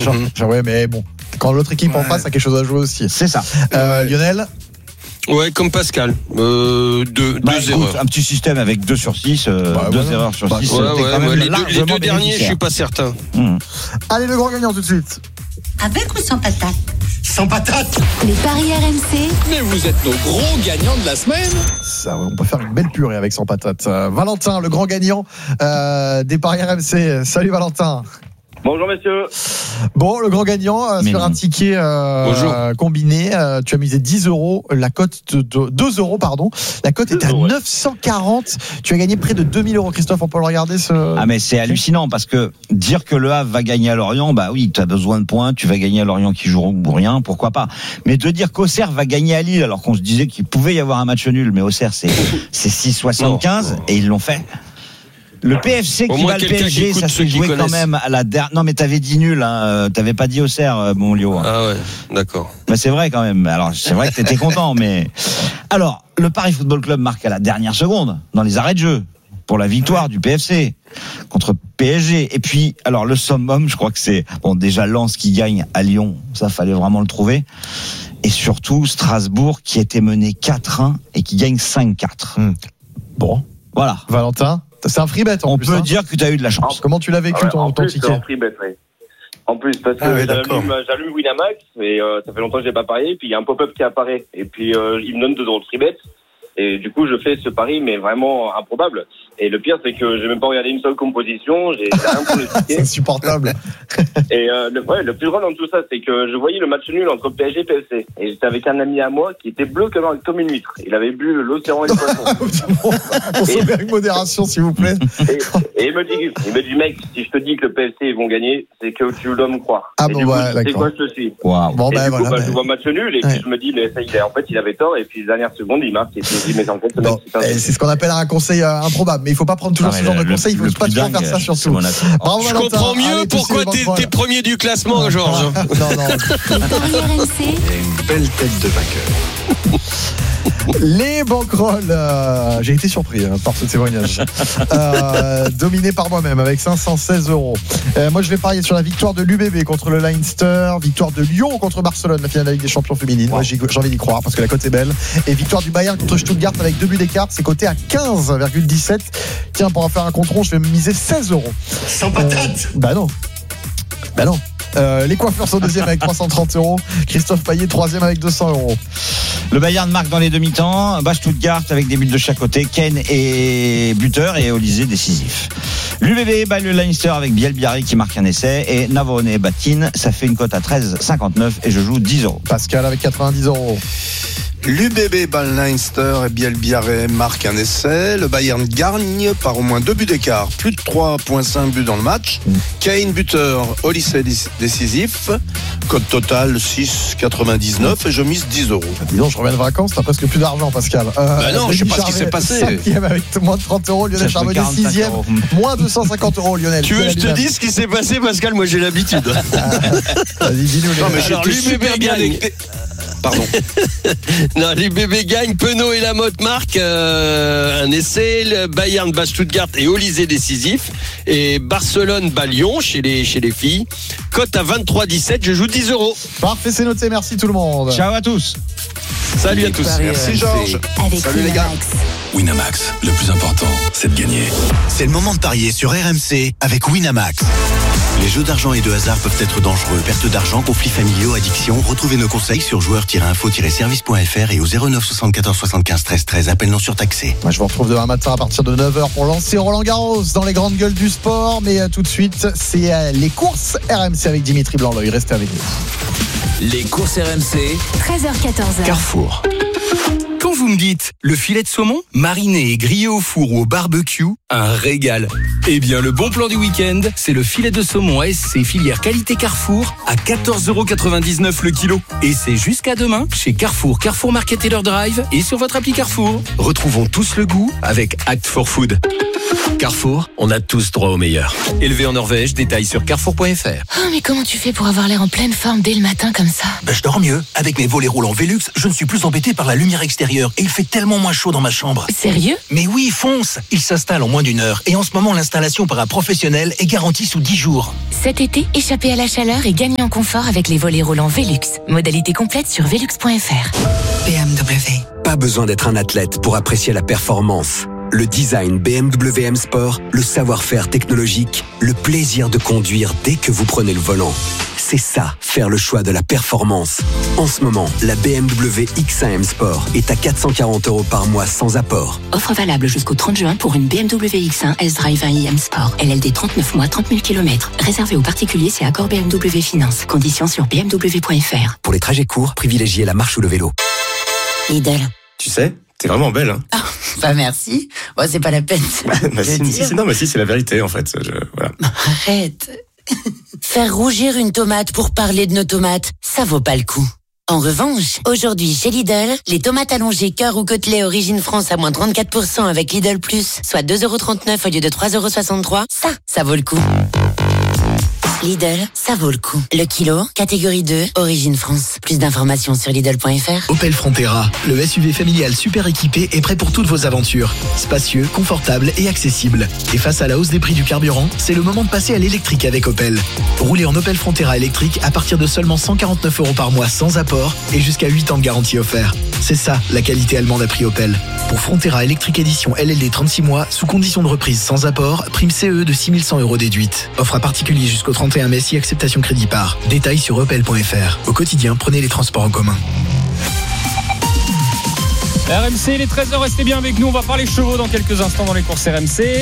Ouais, mais bon, quand l'autre équipe en face a quelque chose à jouer aussi. C'est ça. Lionel? Ouais, comme Pascal. Deux erreurs. Un petit système avec 2 sur 6, 2 erreurs sur 6. Les deux derniers, je suis pas certain. Allez, le grand gagnant tout de suite. Avec ou sans patate? Sans patate. Les paris RMC. Mais vous êtes nos gros gagnants de la semaine. Ça, on peut faire une belle purée avec sans patate. Valentin, le grand gagnant des paris RMC. Salut Valentin. Bonjour messieurs. Bon, le grand gagnant sur un ticket combiné, tu as misé 10 €, la cote de 2 €, pardon. La cote est à 940. Tu as gagné près de 2000 €. Christophe, on peut le regarder Ah mais c'est hallucinant parce que dire que le Havre va gagner à Lorient, bah oui, tu as besoin de points, tu vas gagner à Lorient qui joue ou rien, pourquoi pas. Mais de dire qu'Auxerre va gagner à Lille alors qu'on se disait qu'il pouvait y avoir un match nul, mais Auxerre c'est 6,75 et ils l'ont fait. Le PFC qui bat le PSG, ça se jouait quand même à la dernière. Non, mais t'avais dit nul, hein. T'avais pas dit Auxerre, mon Lio. Ah ouais, d'accord. Mais c'est vrai quand même. Alors, c'est vrai que t'étais content, mais. Alors, le Paris Football Club marque à la dernière seconde, dans les arrêts de jeu, pour la victoire du PFC contre PSG. Et puis, alors, le summum, je crois que c'est, bon, déjà Lens qui gagne à Lyon. Ça, fallait vraiment le trouver. Et surtout, Strasbourg qui était mené 4-1 et qui gagne 5-4. Bon. Voilà. Valentin. C'est un free bet en plus. On peut dire que tu as eu de la chance. Comment tu l'as vécu ton ticket? C'est un free bet, oui. En plus, parce que j'allume Winamax et ça fait longtemps que j'ai pas parié. Puis il y a un pop-up qui apparaît et puis il me donne 2 € de free bet. Et du coup, je fais ce pari, mais vraiment improbable. Et le pire, c'est que j'ai même pas regardé une seule composition. J'ai rien pour le ticket. C'est insupportable. Et le plus drôle dans tout ça, c'est que je voyais le match nul entre PSG et PSC. Et j'étais avec un ami à moi qui était bleu comme une huître. Il avait bu l'océan et le poisson. On se met avec modération, s'il vous plaît. Et il me dit, mec, si je te dis que le PSC vont gagner, c'est que tu dois me croire. Ah et bon, du coup, d'accord. c'est quoi je te suis. Wow. Bon, et du coup, voilà. je vois match nul et puis je me dis, mais ça, en fait, il avait tort. Et puis, dernière seconde, il marque et puis il dit, mais en fait, c'est ce qu'on appelle un conseil improbable. Mais il faut pas prendre toujours ce genre de conseil. Il faut pas toujours faire ça surtout. Bravo, je comprends mieux pourquoi t'es premier du classement, Georges. Non. Les paris RMC. Une belle tête de vainqueur. Les banquerolles, j'ai été surpris par ce témoignage. Dominé par moi-même avec 516 €. Moi, je vais parier sur la victoire de l'UBB contre le Leinster, victoire de Lyon contre Barcelone, la finale de la Ligue des Champions féminine. Moi, j'ai envie d'y croire parce que la cote est belle. Et victoire du Bayern contre Stuttgart avec 2 buts d'écart, c'est coté à 15,17. Tiens, pour en faire un contre-rond, je vais me miser 16 €. Sans patate. Bah non. Les coiffeurs sont deuxième avec 330 €. Christophe Payet troisième avec 200 €. Le Bayern marque dans les demi-temps, bat Stuttgart avec des buts de chaque côté, Kane est buteur et Olysée décisif. L'UBB bat le Leinster avec Bielbiarri qui marque un essai et Navarone bat Keane, ça fait une cote à 13,59 et je joue 10 €. Pascal avec 90 €. L'UBB bat le Leinster et Bielbiarré marque un essai. Le Bayern gagne par au moins 2 buts d'écart. Plus de 3,5 buts dans le match. Kane buteur, Olysée décisif. Code total 6,99 et je mise 10 €. Dis donc, je reviens de vacances, t'as presque plus d'argent, Pascal. Non, je sais pas ce qui s'est passé. 5e avec moins de 30 €. Lionel Charbonnier 6e, moins 250 €. Lionel. Tu veux que je te dise ce qui s'est passé, Pascal? Moi, j'ai l'habitude. Vas-y, dis-nous. Non, mais Alors, l'UBB gagne. Pardon. Non, les bébés gagnent. Penaud et Lamotte marquent un essai. Le Bayern bat Stuttgart et Olysée décisif. Et Barcelone bat Lyon chez les filles. Cote à 23,17. Je joue 10 €. Parfait, c'est noté. Merci tout le monde. Ciao à tous. Salut à tous. Merci Georges. Avec Salut les gars. Winamax, le plus important, c'est de gagner. C'est le moment de parier sur RMC avec Winamax. Les jeux d'argent et de hasard peuvent être dangereux. Perte d'argent, conflits familiaux, addiction. Retrouvez nos conseils sur joueurs-info-service.fr et au 09 74 75 13 13. Appel non surtaxé. Moi, je vous retrouve demain matin à partir de 9h pour lancer Roland-Garros dans les grandes gueules du sport. Mais tout de suite, c'est les courses RMC avec Dimitri Blanc-L'Oeil. Restez avec nous. Les courses RMC, 13h-14h. Carrefour. quand vous me dites le filet de saumon, mariné et grillé au four ou au barbecue, un régal. Eh bien, le bon plan du week-end, c'est le filet de saumon ASC filière qualité Carrefour à 14,99€ le kilo. Et c'est jusqu'à demain chez Carrefour, Carrefour Market Taylor Drive et sur votre appli Carrefour. Retrouvons tous le goût avec Act for Food. Carrefour, on a tous droit au meilleur. Élevé en Norvège, détails sur carrefour.fr. Oh, mais comment tu fais pour avoir l'air en pleine forme dès le matin comme ça ? Je dors mieux. Avec mes volets roulants Velux, je ne suis plus embêté par la lumière extérieure extérieur et il fait tellement moins chaud dans ma chambre. Sérieux ? Mais oui, fonce! Il s'installe en moins d'1 heure et en ce moment l'installation par un professionnel est garantie sous 10 jours. Cet été, échappez à la chaleur et gagnez en confort avec les volets roulants Velux. Modalité complète sur velux.fr. BMW. Pas besoin d'être un athlète pour apprécier la performance. Le design BMW M Sport, le savoir-faire technologique, le plaisir de conduire dès que vous prenez le volant. C'est ça, faire le choix de la performance. En ce moment, la BMW X1 M Sport est à 440 € par mois sans apport. Offre valable jusqu'au 30 juin pour une BMW X1 S-Drive 1i M Sport. LLD 39 mois, 30 000 km. Réservé aux particuliers, c'est accord BMW Finance. Conditions sur bmw.fr. Pour les trajets courts, privilégiez la marche ou le vélo. Lidl. Tu sais, t'es vraiment belle, hein. Ah, bah merci. Bon, c'est pas la peine. Si, c'est la vérité, en fait. Voilà. Arrête. Faire rougir une tomate pour parler de nos tomates, ça vaut pas le coup. En revanche, aujourd'hui chez Lidl, les tomates allongées cœur ou côtelets origine France à moins 34% avec Lidl Plus, soit 2,39 € au lieu de 3,63 €, ça vaut le coup. Lidl, ça vaut le coup. Le kilo, catégorie 2, origine France. Plus d'informations sur Lidl.fr. Opel Frontera, le SUV familial super équipé est prêt pour toutes vos aventures. Spacieux, confortable et accessible. Et face à la hausse des prix du carburant, c'est le moment de passer à l'électrique avec Opel. Roulez en Opel Frontera électrique à partir de seulement 149 € par mois sans apport et jusqu'à 8 ans de garantie offert. C'est ça, la qualité allemande à prix Opel. Pour Frontera électrique édition LLD 36 mois, sous condition de reprise sans apport, prime CE de 6 100 € déduite. Offre à particulier jusqu'au 31 mai si acceptation crédit par. Détails sur opel.fr. Au quotidien, prenez les transports en commun. RMC, les 13h, restez bien avec nous. On va parler chevaux dans quelques instants dans les courses RMC.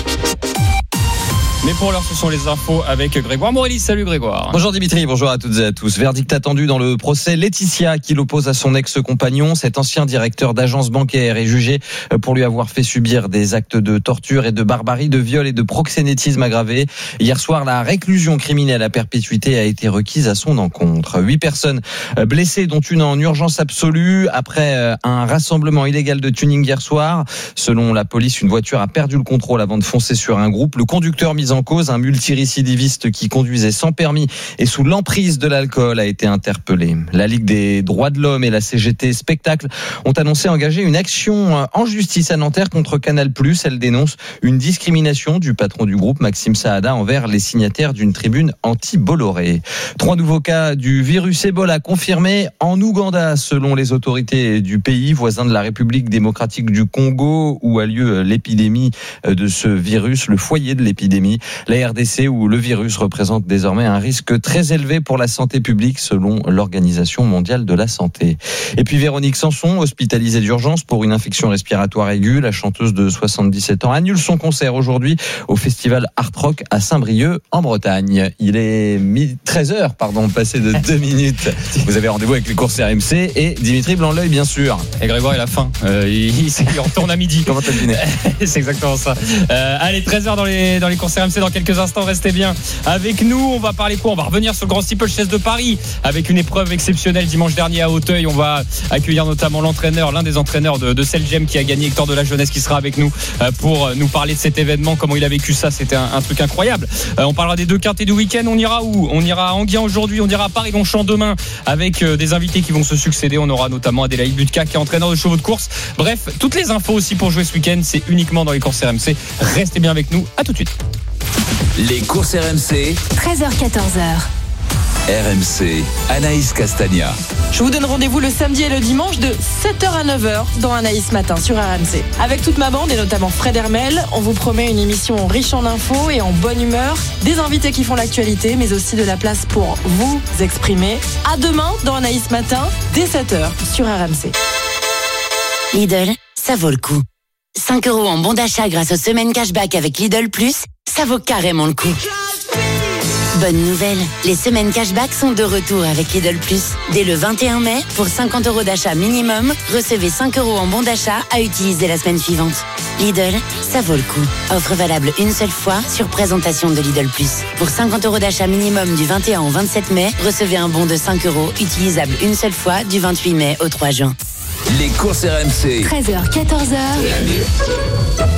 Mais pour l'heure, ce sont les infos avec Grégoire Morelli. Salut Grégoire. Bonjour Dimitri, bonjour à toutes et à tous. Verdict attendu dans le procès Laetitia qui l'oppose à son ex-compagnon. Cet ancien directeur d'agence bancaire est jugé pour lui avoir fait subir des actes de torture et de barbarie, de viol et de proxénétisme aggravé. Hier soir, la réclusion criminelle à perpétuité a été requise à son encontre. 8 personnes blessées, dont une en urgence absolue après un rassemblement illégal de tuning hier soir. Selon la police, une voiture a perdu le contrôle avant de foncer sur un groupe. Le conducteur mis en cause, un multirécidiviste qui conduisait sans permis et sous l'emprise de l'alcool, a été interpellé. La Ligue des droits de l'homme et la CGT Spectacle ont annoncé engager une action en justice à Nanterre contre Canal+. Elle dénonce une discrimination du patron du groupe, Maxime Saada, envers les signataires d'une tribune anti-Bolloré. 3 nouveaux cas du virus Ebola confirmés en Ouganda, selon les autorités du pays, voisin de la République démocratique du Congo, où a lieu l'épidémie de ce virus, le foyer de l'épidémie. La RDC, où le virus représente désormais un risque très élevé pour la santé publique, selon l'Organisation mondiale de la santé. Et puis Véronique Sanson, hospitalisée d'urgence pour une infection respiratoire aiguë. La chanteuse de 77 ans annule son concert aujourd'hui au festival Art Rock à Saint-Brieuc, en Bretagne. Il est 13h, passé de 2 minutes. Vous avez rendez-vous avec les courses RMC et Dimitri Blanc-L'Oeil, bien sûr. Et Grégoire, il a faim. Il retourne à midi. Comment t'as deviné? C'est exactement ça. Allez, 13h dans les courses RMC. Dans quelques instants, restez bien avec nous. On va parler quoi? On va revenir sur le Grand Steeplechase de Paris avec une épreuve exceptionnelle dimanche dernier à Auteuil. On va accueillir notamment l'un des entraîneurs de Celgem qui a gagné, Hector de la Jeunesse, qui sera avec nous pour nous parler de cet événement, comment il a vécu ça. C'était un truc incroyable. On parlera des 2 quintés du week-end. On ira où? On ira à Enghien aujourd'hui, on ira à Paris-Longchamp demain avec des invités qui vont se succéder. On aura notamment Adélaïde Butka qui est entraîneur de chevaux de course. Bref, toutes les infos aussi pour jouer ce week-end, c'est uniquement dans les courses RMC. Restez bien avec nous, à tout de suite. Les courses RMC, 13h-14h. RMC, Anaïs Castagna. Je vous donne rendez-vous le samedi et le dimanche de 7h à 9h dans Anaïs Matin sur RMC. Avec toute ma bande et notamment Fred Hermel, on vous promet une émission riche en infos et en bonne humeur, des invités qui font l'actualité, mais aussi de la place pour vous exprimer. À demain dans Anaïs Matin, dès 7h sur RMC. Lidl, ça vaut le coup. 5 € en bon d'achat grâce aux semaines cashback avec Lidl Plus, ça vaut carrément le coup. Bonne nouvelle, les semaines cashback sont de retour avec Lidl Plus. Dès le 21 mai, pour 50 € d'achat minimum, recevez 5 € en bon d'achat à utiliser la semaine suivante. Lidl, ça vaut le coup. Offre valable une seule fois sur présentation de Lidl Plus. Pour 50 € d'achat minimum du 21 au 27 mai, recevez un bon de 5 € utilisable une seule fois du 28 mai au 3 juin. Les courses RMC. 13h, 14h.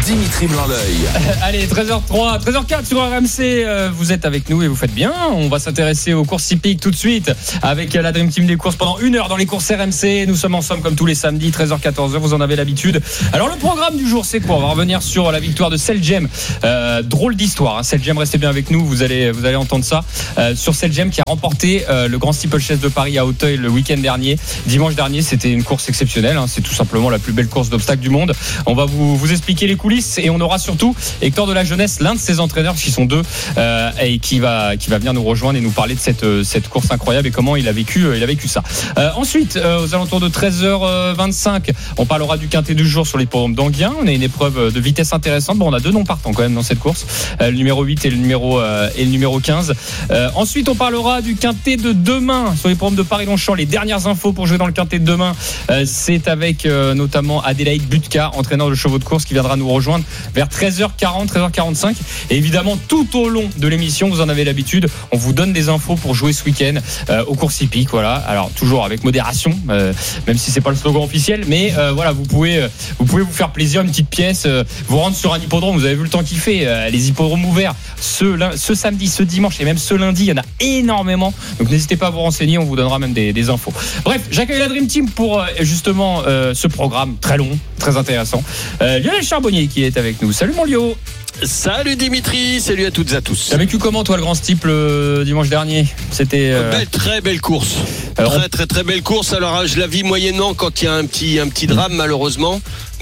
Dimitri Blanc-L'œil. Allez, 13h03, 13h04 sur RMC. Vous êtes avec nous et vous faites bien. On va s'intéresser aux courses hippiques tout de suite avec la Dream Team des courses pendant 1 heure dans les courses RMC. Nous sommes ensemble comme tous les samedis, 13h-14h. Vous en avez l'habitude. Alors, le programme du jour, c'est quoi? On va revenir sur la victoire de Selgem. Drôle d'histoire. Selgem, restez bien avec nous. Vous allez entendre ça. Sur Selgem qui a remporté le Grand Steeplechase de Paris à Auteuil le week-end dernier. Dimanche dernier, c'était une course exceptionnelle. C'est tout simplement la plus belle course d'obstacles du monde. On va vous expliquer les coulisses et on aura surtout Hector de la Jeunesse, l'un de ses entraîneurs, qui sont deux, et qui va venir nous rejoindre et nous parler de cette course incroyable et comment il a vécu ça. Ensuite, aux alentours de 13h25, on parlera du quintet du jour sur l'hippodrome d'Anguien. On a une épreuve de vitesse intéressante. Bon, on a 2 noms partants quand même dans cette course, le numéro 8 et le numéro 15. Ensuite, on parlera du quintet de demain sur l'hippodrome de Paris-Longchamp. Les dernières infos pour jouer dans le quintet de demain, c'est avec notamment Adélaïde Butka, entraîneur de chevaux de course, qui viendra nous rejoindre vers 13h40, 13h45. Et évidemment, tout au long de l'émission, vous en avez l'habitude, on vous donne des infos pour jouer ce week-end aux courses hippiques. Voilà. Alors toujours avec modération, même si c'est pas le slogan officiel, mais voilà, vous pouvez vous faire plaisir, une petite pièce, vous rendre sur un hippodrome. Vous avez vu le temps qu'il fait, les hippodromes ouverts ce samedi, ce dimanche et même ce lundi, il y en a énormément. Donc n'hésitez pas à vous renseigner, on vous donnera même des infos. Bref, j'accueille la Dream Team pour justement ce programme très long, très intéressant. Lionel Charbonnier qui est avec nous. Salut mon Lio. Salut Dimitri, salut à toutes et à tous. T'as vécu comment toi le Grand Steeple dimanche dernier? C'était très belle course. Très belle course. Alors je la vis moyennement quand il y a un petit drame malheureusement.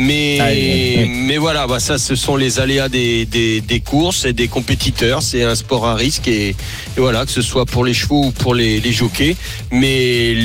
Mais voilà, ça ce sont les aléas des courses et des compétiteurs. C'est un sport à risque et voilà, que ce soit pour les chevaux ou pour les jockeys. Mais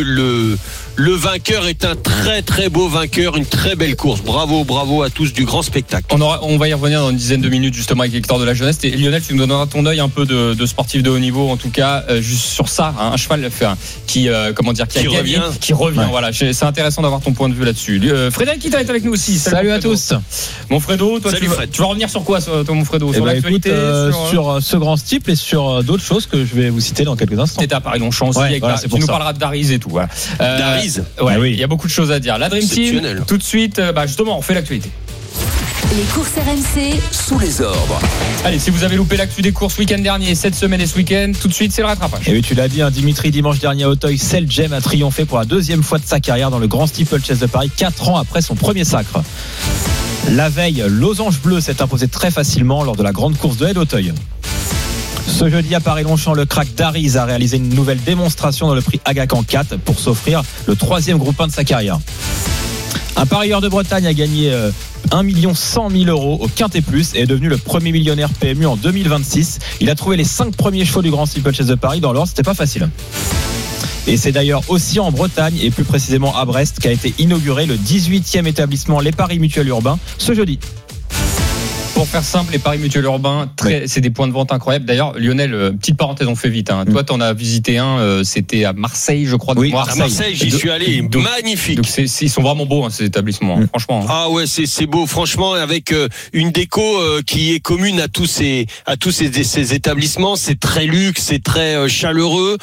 le vainqueur est un très beau vainqueur, une très belle course. Bravo à tous, du grand spectacle. On va y revenir dans une dizaine de minutes justement avec Hector de la Jeunesse. Et Lionel, tu nous donneras ton œil un peu de sportif de haut niveau, en tout cas juste sur ça, un cheval qui revient. Ouais. Voilà, c'est intéressant d'avoir ton point de vue là-dessus. Frédéric qui est avec nous aussi. Salut à tous. Mon Fredo, toi tu vas revenir sur quoi toi mon Fredo? Sur l'actualité, sur ce Grand Steeple et sur d'autres choses que je vais vous citer dans quelques instants. C'était à Paris-Longchamp aussi, tu nous parleras de Dariz et tout. Voilà. Dariz. Oui. Il y a beaucoup de choses à dire. La Dream Team, tout de suite, justement, on fait l'actualité. Les courses RMC sous les ordres. Allez, si vous avez loupé l'actu des courses week-end dernier, cette semaine et ce week-end, tout de suite, c'est le rattrapage. Et oui, tu l'as dit, Dimitri, dimanche dernier à Auteuil, Selgem a triomphé pour la 2e fois de sa carrière dans le Grand Steeplechase de Paris, 4 ans après son premier sacre. La veille, Losange Bleu s'est imposé très facilement lors de la grande course de haie d'Auteuil. Ce jeudi à Paris-Longchamp, le crack Dariz a réalisé une nouvelle démonstration dans le prix Agacan 4 pour s'offrir le 3e groupe 1 de sa carrière. Un parieur de Bretagne a gagné 1 100 000 € au Quintet Plus et est devenu le premier millionnaire PMU en 2026. Il a trouvé les 5 premiers chevaux du Grand Steeplechase de Paris dans l'ordre, c'était pas facile. Et c'est d'ailleurs aussi en Bretagne et plus précisément à Brest qu'a été inauguré le 18e établissement Les Paris Mutuels Urbains ce jeudi. Pour faire simple, les paris mutuels urbains, c'est des points de vente incroyables. D'ailleurs, Lionel, petite parenthèse, on fait vite. Toi, t'en as visité un, c'était à Marseille, je crois. Oui, à Marseille, j'y suis allé. Magnifique. Donc ils sont vraiment beaux, ces établissements, franchement. Ah ouais, c'est beau, franchement, avec une déco qui est commune à tous ces établissements. C'est très luxe, c'est très chaleureux,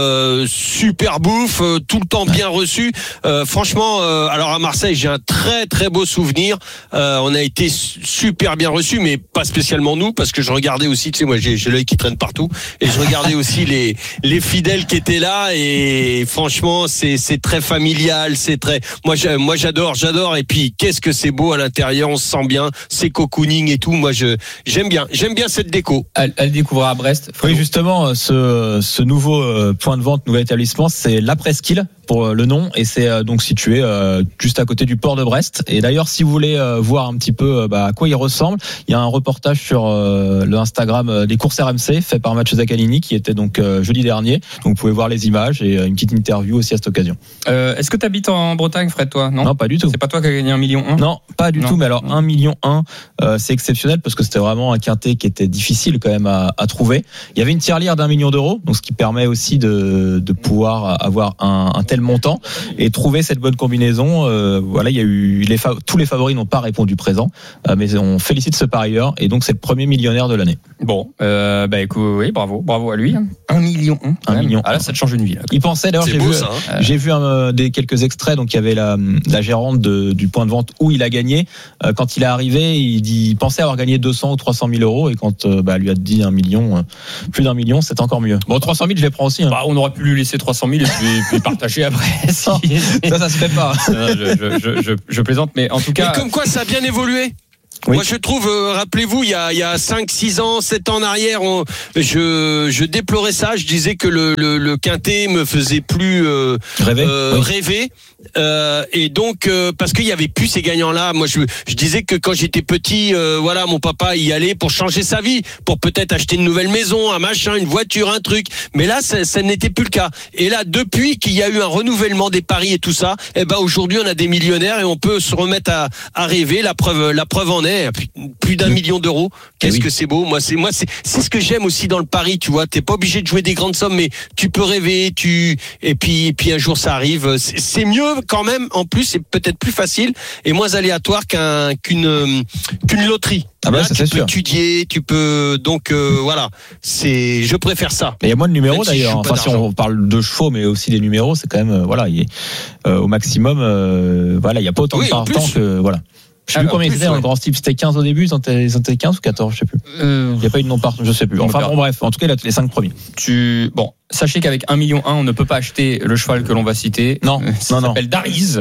super bouffe, tout le temps bien reçu. Franchement, alors à Marseille, j'ai un très beau souvenir. On a été super bien reçu, mais pas spécialement nous, parce que je regardais aussi, tu sais, moi j'ai l'œil qui traîne partout, et je regardais aussi les fidèles qui étaient là, et franchement c'est très familial, c'est très, moi j'adore, et puis qu'est-ce que c'est beau à l'intérieur, on se sent bien, c'est cocooning et tout, moi j'aime bien cette déco. Elle découvre à Brest. Oui, justement, ce nouveau point de vente, nouvel établissement, c'est la Presqu'île pour le nom, et c'est donc situé juste à côté du port de Brest. Et d'ailleurs, si vous voulez voir un petit peu à quoi il ressemble, il y a un reportage sur le Instagram des courses RMC fait par Mathieu Zaccanini qui était donc jeudi dernier. Donc vous pouvez voir les images et une petite interview aussi à cette occasion. Est-ce que tu habites en Bretagne, Fred, toi? Non, pas du tout. C'est pas toi qui as gagné 1,1 million? Non, pas du tout. Mais alors 1,1 million, c'est exceptionnel parce que c'était vraiment un quintet qui était difficile quand même à trouver. Il y avait une tirelire d'1 million d'euros, donc ce qui permet aussi de pouvoir avoir un tel montant et trouver cette bonne combinaison. Voilà, il y a eu tous les favoris n'ont pas répondu présent, mais on félicite ce parieur, et donc c'est le premier millionnaire de l'année. Bon, écoute, oui, bravo à lui. 1 million. Ah là, ça te change une vie. Là. Il pensait, d'ailleurs, j'ai vu quelques extraits, donc il y avait la gérante du point de vente où il a gagné. Quand il est arrivé, il pensait avoir gagné 200 ou 300 000 euros, et quand elle lui a dit 1 million, plus d'1 million, c'est encore mieux. Bon, 300 000, je les prends aussi. Hein. On aurait pu lui laisser 300 000 et puis partager après. Ça se fait pas. Je plaisante, mais en tout cas. Mais comme quoi, ça a bien évolué. Oui. Moi, je trouve, rappelez-vous, il y a 5, 6 ans, 7 ans en arrière, je déplorais ça. Je disais que le quintet me faisait plus rêver. Et donc, parce qu'il y avait plus ces gagnants-là. Moi, je disais que quand j'étais petit, mon papa y allait pour changer sa vie, pour peut-être acheter une nouvelle maison, un machin, une voiture, un truc. Mais là, ça n'était plus le cas. Et là, depuis qu'il y a eu un renouvellement des paris et tout ça, aujourd'hui, on a des millionnaires et on peut se remettre à rêver. La preuve en est. Plus d'1 million d'euros. Qu'est-ce que c'est beau. Moi, c'est ce que j'aime aussi dans le pari, tu vois. T'es pas obligé de jouer des grandes sommes, mais tu peux rêver, et puis un jour ça arrive. C'est mieux quand même. En plus, c'est peut-être plus facile et moins aléatoire qu'une loterie. Ah bah là, ça, tu peux sûr. étudier, tu peux donc je préfère ça. Il y a moins de numéros d'ailleurs. Enfin, si on parle de chevaux, mais aussi des numéros, c'est quand même au maximum. Il y a pas autant de partants que voilà. Je sais plus combien ils étaient dans le grand style. C'était 15 au début, ils étaient 15 ou 14, je sais plus. Il n'y a pas eu de non-part, je sais plus. Enfin bref, en tout cas, il a les 5 premiers. Sachez qu'avec 1,1 million, on ne peut pas acheter le cheval que l'on va citer. Non, ça s'appelle Dariz.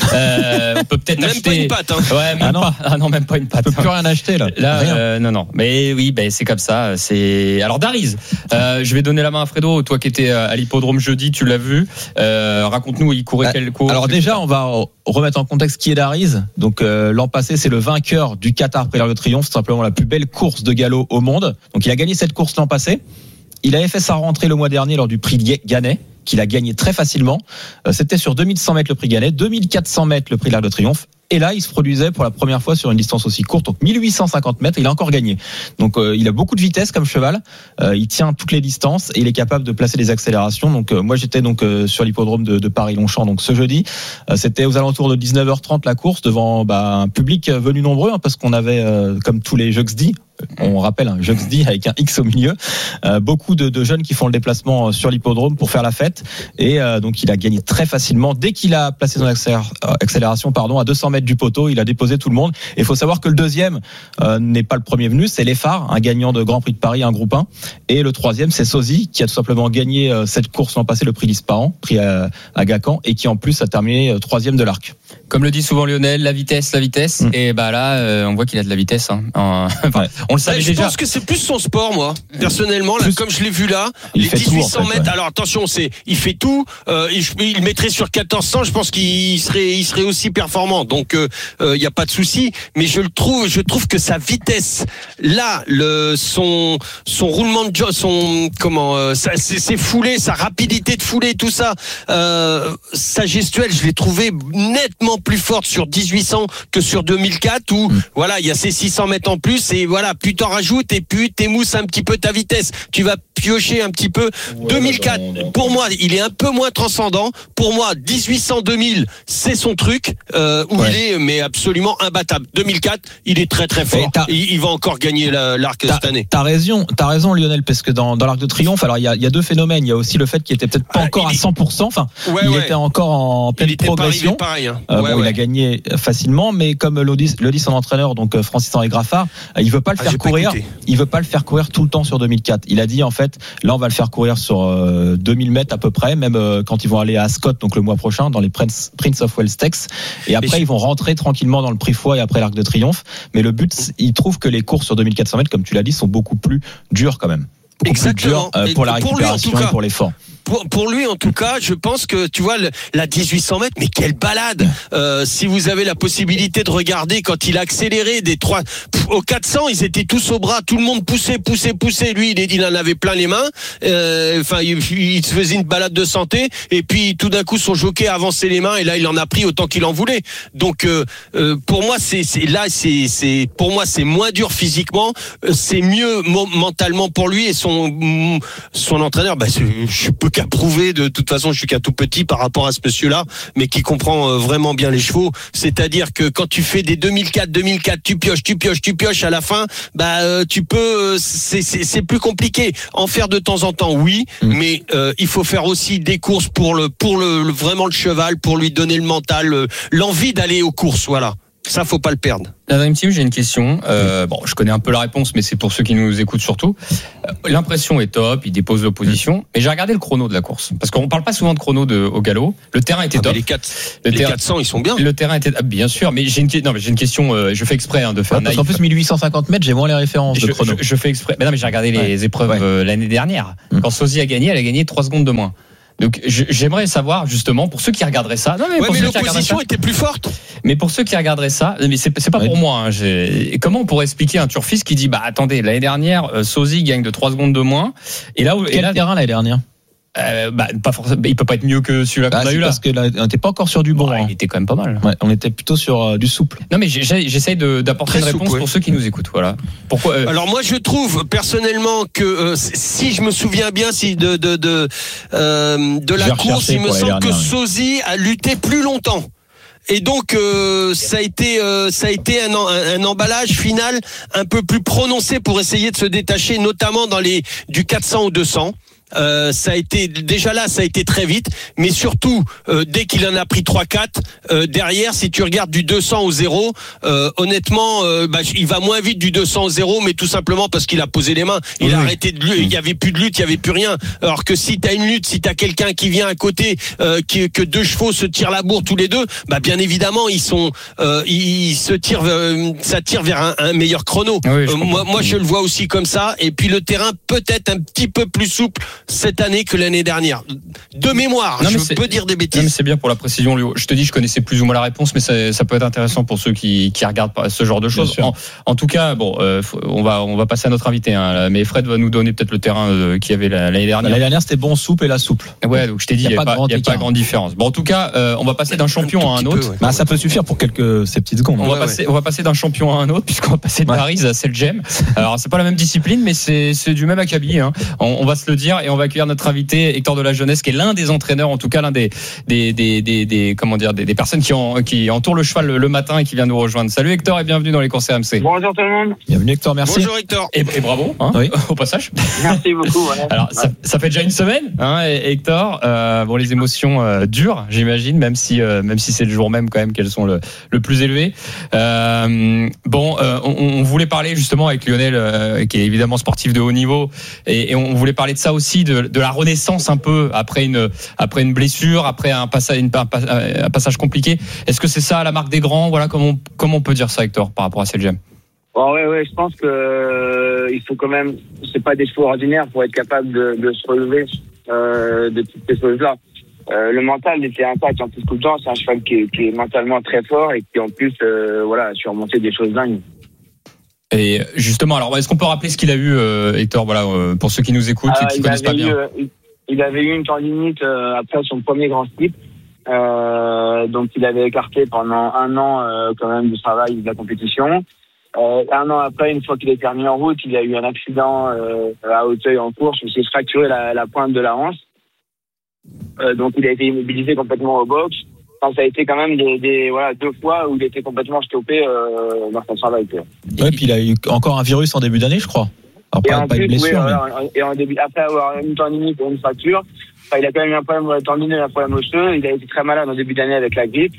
On peut peut-être acheter. Même pas une patte, hein. Ouais, même pas une patte. On peut plus rien acheter, là. Non. Mais oui, c'est comme ça. Alors, Dariz. Je vais donner la main à Fredo. Toi qui étais à l'hippodrome jeudi, tu l'as vu. Raconte-nous, il courait quel cours? Alors, déjà, on va remettre en contexte qui est Dariz. Donc, l'an passé, c'est le vainqueur du Qatar Prix l'Arc de Triomphe. C'est simplement la plus belle course de galop au monde. Donc, il a gagné cette course l'an passé. Il avait fait sa rentrée le mois dernier lors du prix Gannet, qu'il a gagné très facilement. C'était sur 2100 mètres le prix Gannet, 2400 mètres le prix de l'Arc de Triomphe. Et là, il se produisait pour la première fois sur une distance aussi courte, donc 1850 mètres. Il a encore gagné. Donc, il a beaucoup de vitesse comme cheval. Il tient toutes les distances et il est capable de placer des accélérations. Donc, moi, j'étais sur l'hippodrome de Paris-Longchamp. Donc, ce jeudi, c'était aux alentours de 19h30 la course devant un public venu nombreux, parce qu'on avait, comme tous les Jeux XD, on rappelle un Jeux XD avec un X au milieu, beaucoup de jeunes qui font le déplacement sur l'hippodrome pour faire la fête. Et donc, il a gagné très facilement dès qu'il a placé son accélération, à 200 mètres du poteau. Il a déposé tout le monde. Et il faut savoir que le deuxième n'est pas le premier venu, c'est l'Effard, un gagnant de Grand Prix de Paris, un groupe 1. Et le troisième, c'est Sozy, qui a tout simplement gagné cette course l'an passé, le prix d'Ispahan, prix à Gacon, et qui en plus a terminé troisième de l'Arc. Comme le dit souvent Lionel, la vitesse. Et là, on voit qu'il a de la vitesse. On le savait déjà. Je pense que c'est plus son sport, moi. Personnellement, là, comme je l'ai vu là, les 1800 mètres. Alors attention, il fait tout. Il mettrait sur 1400. Je pense qu'il serait aussi performant. Donc il y a pas de souci. Mais je trouve que sa vitesse, là, son roulement de ses foulées, sa rapidité de foulée, tout ça, sa gestuelle, je l'ai trouvé nettement plus forte sur 1800 que sur 2004 où il y a ces 600 mètres en plus et plus t'en rajoutes et plus t'émousses un petit peu ta vitesse, tu vas piocher un petit peu. 2004 pour moi il est un peu moins transcendant. Pour moi 1800-2000 c'est son truc il est mais absolument imbattable. 2004 il est très très fort et il va encore gagner l'Arc cette année. T'as raison Lionel, parce que dans l'Arc de Triomphe, alors il y a deux phénomènes. Il y a aussi le fait qu'il était peut-être pas encore à 100%, il était encore en pleine progression. Pareil, hein. Il a gagné facilement, mais comme le dit son entraîneur, donc Francis-Henri Graffard, il veut pas le faire courir. Il veut pas le faire courir tout le temps sur 2004. Il a dit en fait, là on va le faire courir sur 2000 mètres à peu près, même quand ils vont aller à Ascot, donc le mois prochain, dans les Prince of Wales Stakes. Et après ils vont rentrer tranquillement dans le Prix Foy et après l'Arc de Triomphe. Mais le but, il trouve que les courses sur 2400 mètres, comme tu l'as dit, sont beaucoup plus dures quand même. Exactement. Plus dur pour la récupération et pour l'effort. Pour lui, en tout cas, je pense que, tu vois, la 1800 mètres, mais quelle balade! Si vous avez la possibilité de regarder quand il a accéléré des 3, au 400, ils étaient tous au bras, tout le monde poussait. Lui, il en avait plein les mains. Il se faisait une balade de santé, et puis, tout d'un coup, son jockey a avancé les mains, et là, il en a pris autant qu'il en voulait. Donc, pour moi, pour moi, c'est moins dur physiquement, c'est mieux mentalement pour lui, et son entraîneur, je peux qu'à prouver. De toute façon, je suis qu'un tout petit par rapport à ce monsieur-là, mais qui comprend vraiment bien les chevaux. C'est-à-dire que quand tu fais des 2004, tu pioches à la fin, tu peux, c'est plus compliqué. En faire de temps en temps, oui, mais il faut faire aussi des courses pour vraiment le cheval, pour lui donner le mental, l'envie d'aller aux courses, voilà. Ça, faut pas le perdre. La Dream Team, j'ai une question. Je connais un peu la réponse, mais c'est pour ceux qui nous écoutent surtout. L'impression est top, il dépose l'opposition. Mais j'ai regardé le chrono de la course. Parce qu'on parle pas souvent de chrono au galop. Le terrain était top. Les 400, ils sont bien. Le terrain était, bien sûr, mais j'ai une question, je fais exprès, de faire parce qu'en plus, 1850 mètres, j'ai moins les références de chrono. Je fais exprès. Mais non, mais j'ai regardé les épreuves l'année dernière. Quand Sozy a gagné, elle a gagné 3 secondes de moins. Donc j'aimerais savoir justement pour ceux qui regarderaient ça. Non, mais l'opposition était plus forte. Mais pour ceux qui regarderaient ça, mais c'est pas pour moi. Comment on pourrait expliquer un turfiste qui dit attendez, l'année dernière Sozy gagne de 3 secondes de moins et là quel terrain l'année dernière? Pas forcément, il peut pas être mieux que celui-là qu'on a eu là. Parce que là, on n'était pas encore sur du bon. Il était quand même pas mal. Ouais, on était plutôt sur du souple. Non, mais j'essaye d'apporter une réponse pour ceux qui nous écoutent. Voilà. Pourquoi Alors moi, je trouve personnellement que si je me souviens bien, de la course, il me semble que Sozy a lutté plus longtemps. Et donc ça a été un emballage final un peu plus prononcé pour essayer de se détacher, notamment dans du 400 au 200. Ça a été très vite, mais surtout dès qu'il en a pris 3-4 derrière, si tu regardes du 200 au 0, honnêtement il va moins vite du 200 au 0, mais tout simplement parce qu'il a posé les mains, il a arrêté de lutte, il y avait plus de lutte, il y avait plus rien. Alors que si t'as une lutte, si t'as quelqu'un qui vient à côté, que 2 chevaux se tirent la bourre tous les deux, bien évidemment ils se tirent, ça tire vers un meilleur chrono. Moi je le vois aussi comme ça. Et puis le terrain peut-être un petit peu plus souple cette année que l'année dernière. De mémoire, je peux dire des bêtises. Non, mais c'est bien pour la précision, Léo. Je te dis, je connaissais plus ou moins la réponse, mais ça peut être intéressant pour ceux qui regardent ce genre de choses. En tout cas, on va passer à notre invité. Mais Fred va nous donner peut-être le terrain qu'il y avait l'année dernière. L'année dernière, c'était bon, souple et la souple. Ouais, donc je t'ai dit, il n'y a pas grande différence. Bon, en tout cas, on va passer d'un champion à un autre. Ça peut suffire pour ces petites secondes. On va passer d'un champion à un autre, puisqu'on va passer de Paris à Seljem. Alors, c'est pas la même discipline, mais c'est du même acabit. On va se le dire, et on va accueillir notre invité Hector de la Jeunesse, qui est l'un des entraîneurs, en tout cas l'un des personnes qui entourent le cheval le matin et qui vient nous rejoindre. Salut Hector et bienvenue dans les courses RMC. Bonjour tout le monde. Bienvenue Hector, merci. Bonjour Hector. Et bravo au passage. Merci beaucoup. Alors ça fait déjà une semaine, Hector. Les émotions durent, j'imagine, même si c'est le jour même quand même qu'elles sont le plus élevé. On voulait parler justement avec Lionel, qui est évidemment sportif de haut niveau, et on voulait parler de ça aussi, de la renaissance un peu après une blessure, après un passage compliqué. Est-ce que c'est ça la marque des grands? Voilà, comment on peut dire ça, Hector, par rapport à Seljem? Ouais, je pense que il faut quand même, c'est pas des chevaux ordinaires pour être capable de se relever de toutes ces choses-là. Le mental était intact en plus tout le temps. C'est un cheval qui est mentalement très fort et qui en plus a surmonté des choses dingues. Et justement, alors est-ce qu'on peut rappeler ce qu'il a eu, Hector, pour ceux qui nous écoutent et qui ne connaissent pas bien? Il avait eu une tendinite après son premier grand slip, donc il avait écarté pendant 1 an quand même du travail de la compétition. 1 an après, une fois qu'il était remis en route, il a eu un accident à Auteuil en course où il s'est fracturé la pointe de la hanche. Donc il a été immobilisé complètement au box. Ça a été quand même 2 fois où il était complètement stoppé dans son travail. Ouais, puis il a eu encore un virus en début d'année, je crois. Alors, pas une blessure. Et en début, après avoir une tendinite ou une fracture, il a quand même eu un problème tendineux, un problème osseux. Il a été très malade en début d'année avec la grippe.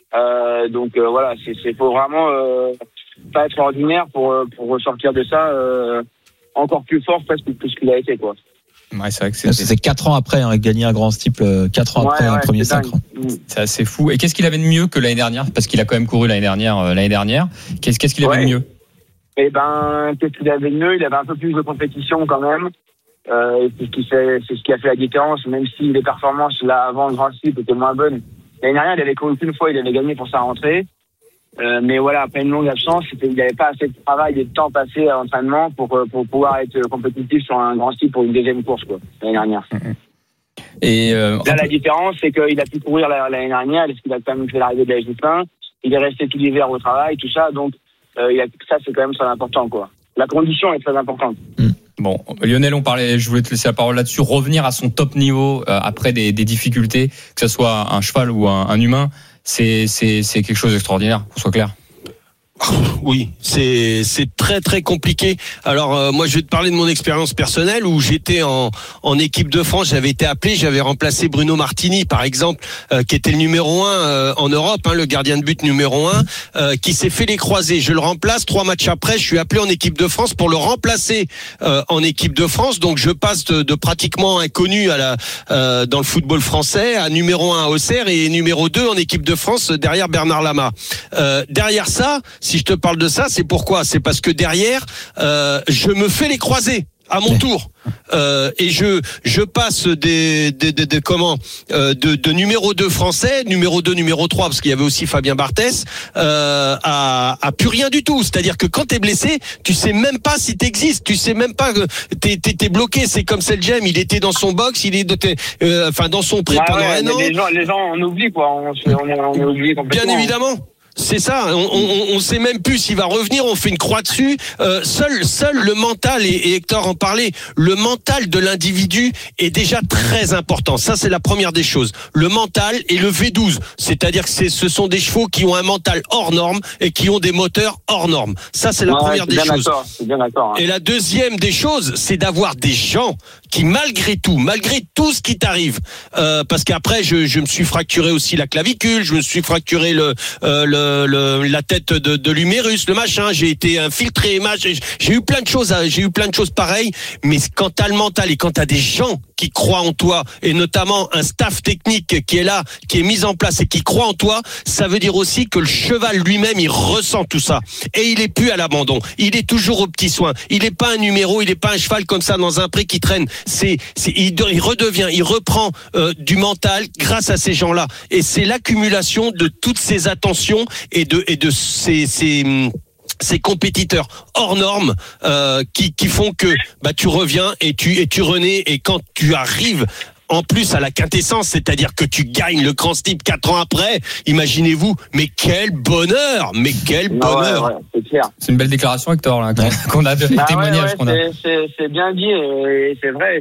C'est faut vraiment pas être ordinaire pour ressortir de ça encore plus fort presque que ce qu'il a été, quoi. Ouais, c'est vrai que c'est 4 ans après, gagner un grand steeple, 4 ans après un premier sacre. C'est assez fou. Et qu'est-ce qu'il avait de mieux que l'année dernière? Parce qu'il a quand même couru l'année dernière. Qu'est-ce qu'il avait de mieux? Qu'est-ce qu'il avait de mieux? Il avait un peu plus de compétition quand même. C'est ce qui a fait la différence, même si les performances là avant le grand steeple étaient moins bonnes. L'année dernière, il avait couru qu'une fois, il avait gagné pour sa rentrée. Mais après une longue absence, il n'avait pas assez de travail et de temps passé à l'entraînement pour pouvoir être compétitif sur un grand style pour une deuxième course, l'année dernière. Et là, la différence, c'est qu'il a pu courir l'année dernière, parce qu'il a quand même fait l'arrivée de la J1. Il est resté tout l'hiver au travail, tout ça. Donc, ça, c'est quand même très important, quoi. La condition est très importante. Bon, Lionel, je voulais te laisser la parole là-dessus. Revenir à son top niveau après des difficultés, que ce soit un cheval ou un humain, c'est quelque chose d'extraordinaire, qu'on soit clair. Oui, c'est très très compliqué. Alors moi je vais te parler de mon expérience personnelle où j'étais en équipe de France, j'avais été appelé, j'avais remplacé Bruno Martini par exemple, qui était le numéro 1 en Europe, le gardien de but numéro 1, qui s'est fait les croisés. Je le remplace 3 matchs après, je suis appelé en équipe de France pour le remplacer en équipe de France. Donc je passe de pratiquement inconnu dans le football français à numéro 1 à Auxerre et numéro 2 en équipe de France derrière Bernard Lama. Derrière ça, si je te parle de ça, c'est pourquoi ? C'est parce que derrière, je me fais les croisés à mon tour. Et je passe de numéro 2 français, numéro 2, numéro 3, parce qu'il y avait aussi Fabien Barthès, à plus rien du tout. C'est-à-dire que quand t'es blessé, tu sais même pas si t'existes, tu sais même pas que t'es bloqué. C'est comme Seljem, il était dans son box, il est dans son pré pendant un an. Les gens on oublie quoi, on oublie complètement. Bien évidemment. C'est ça, on sait même plus s'il va revenir, on fait une croix dessus. Seul le mental, et Hector en parlait, le mental de l'individu est déjà très important. Ça, c'est la première des choses. Le mental et le V12, c'est-à-dire que ce sont des chevaux qui ont un mental hors norme et qui ont des moteurs hors norme. Ça, c'est la première des choses. C'est bien d'accord. Et la deuxième des choses, c'est d'avoir des gens qui, malgré tout ce qui t'arrive, parce qu'après, je me suis fracturé aussi la clavicule, je me suis fracturé la tête de l'humérus, le machin, j'ai été infiltré, j'ai eu plein de choses pareilles, mais quand t'as le mental et quand t'as des gens qui croient en toi, et notamment un staff technique qui est là, qui est mis en place et qui croit en toi, ça veut dire aussi que le cheval lui-même, il ressent tout ça. Et il est plus à l'abandon. Il est toujours au petit soin. Il est pas un numéro, il est pas un cheval comme ça dans un pré qui traîne. Il reprend du mental grâce à ces gens-là. Et c'est l'accumulation de toutes ces attentions et de ces compétiteurs hors normes qui font que tu reviens et tu renais, et quand tu arrives en plus à la quintessence, c'est-à-dire que tu gagnes le Grand Steep 4 ans après, imaginez-vous, mais quel bonheur, Ouais, c'est clair. C'est une belle déclaration, Hector, là, qu'on a de témoignages qu'on a. C'est bien dit et c'est vrai,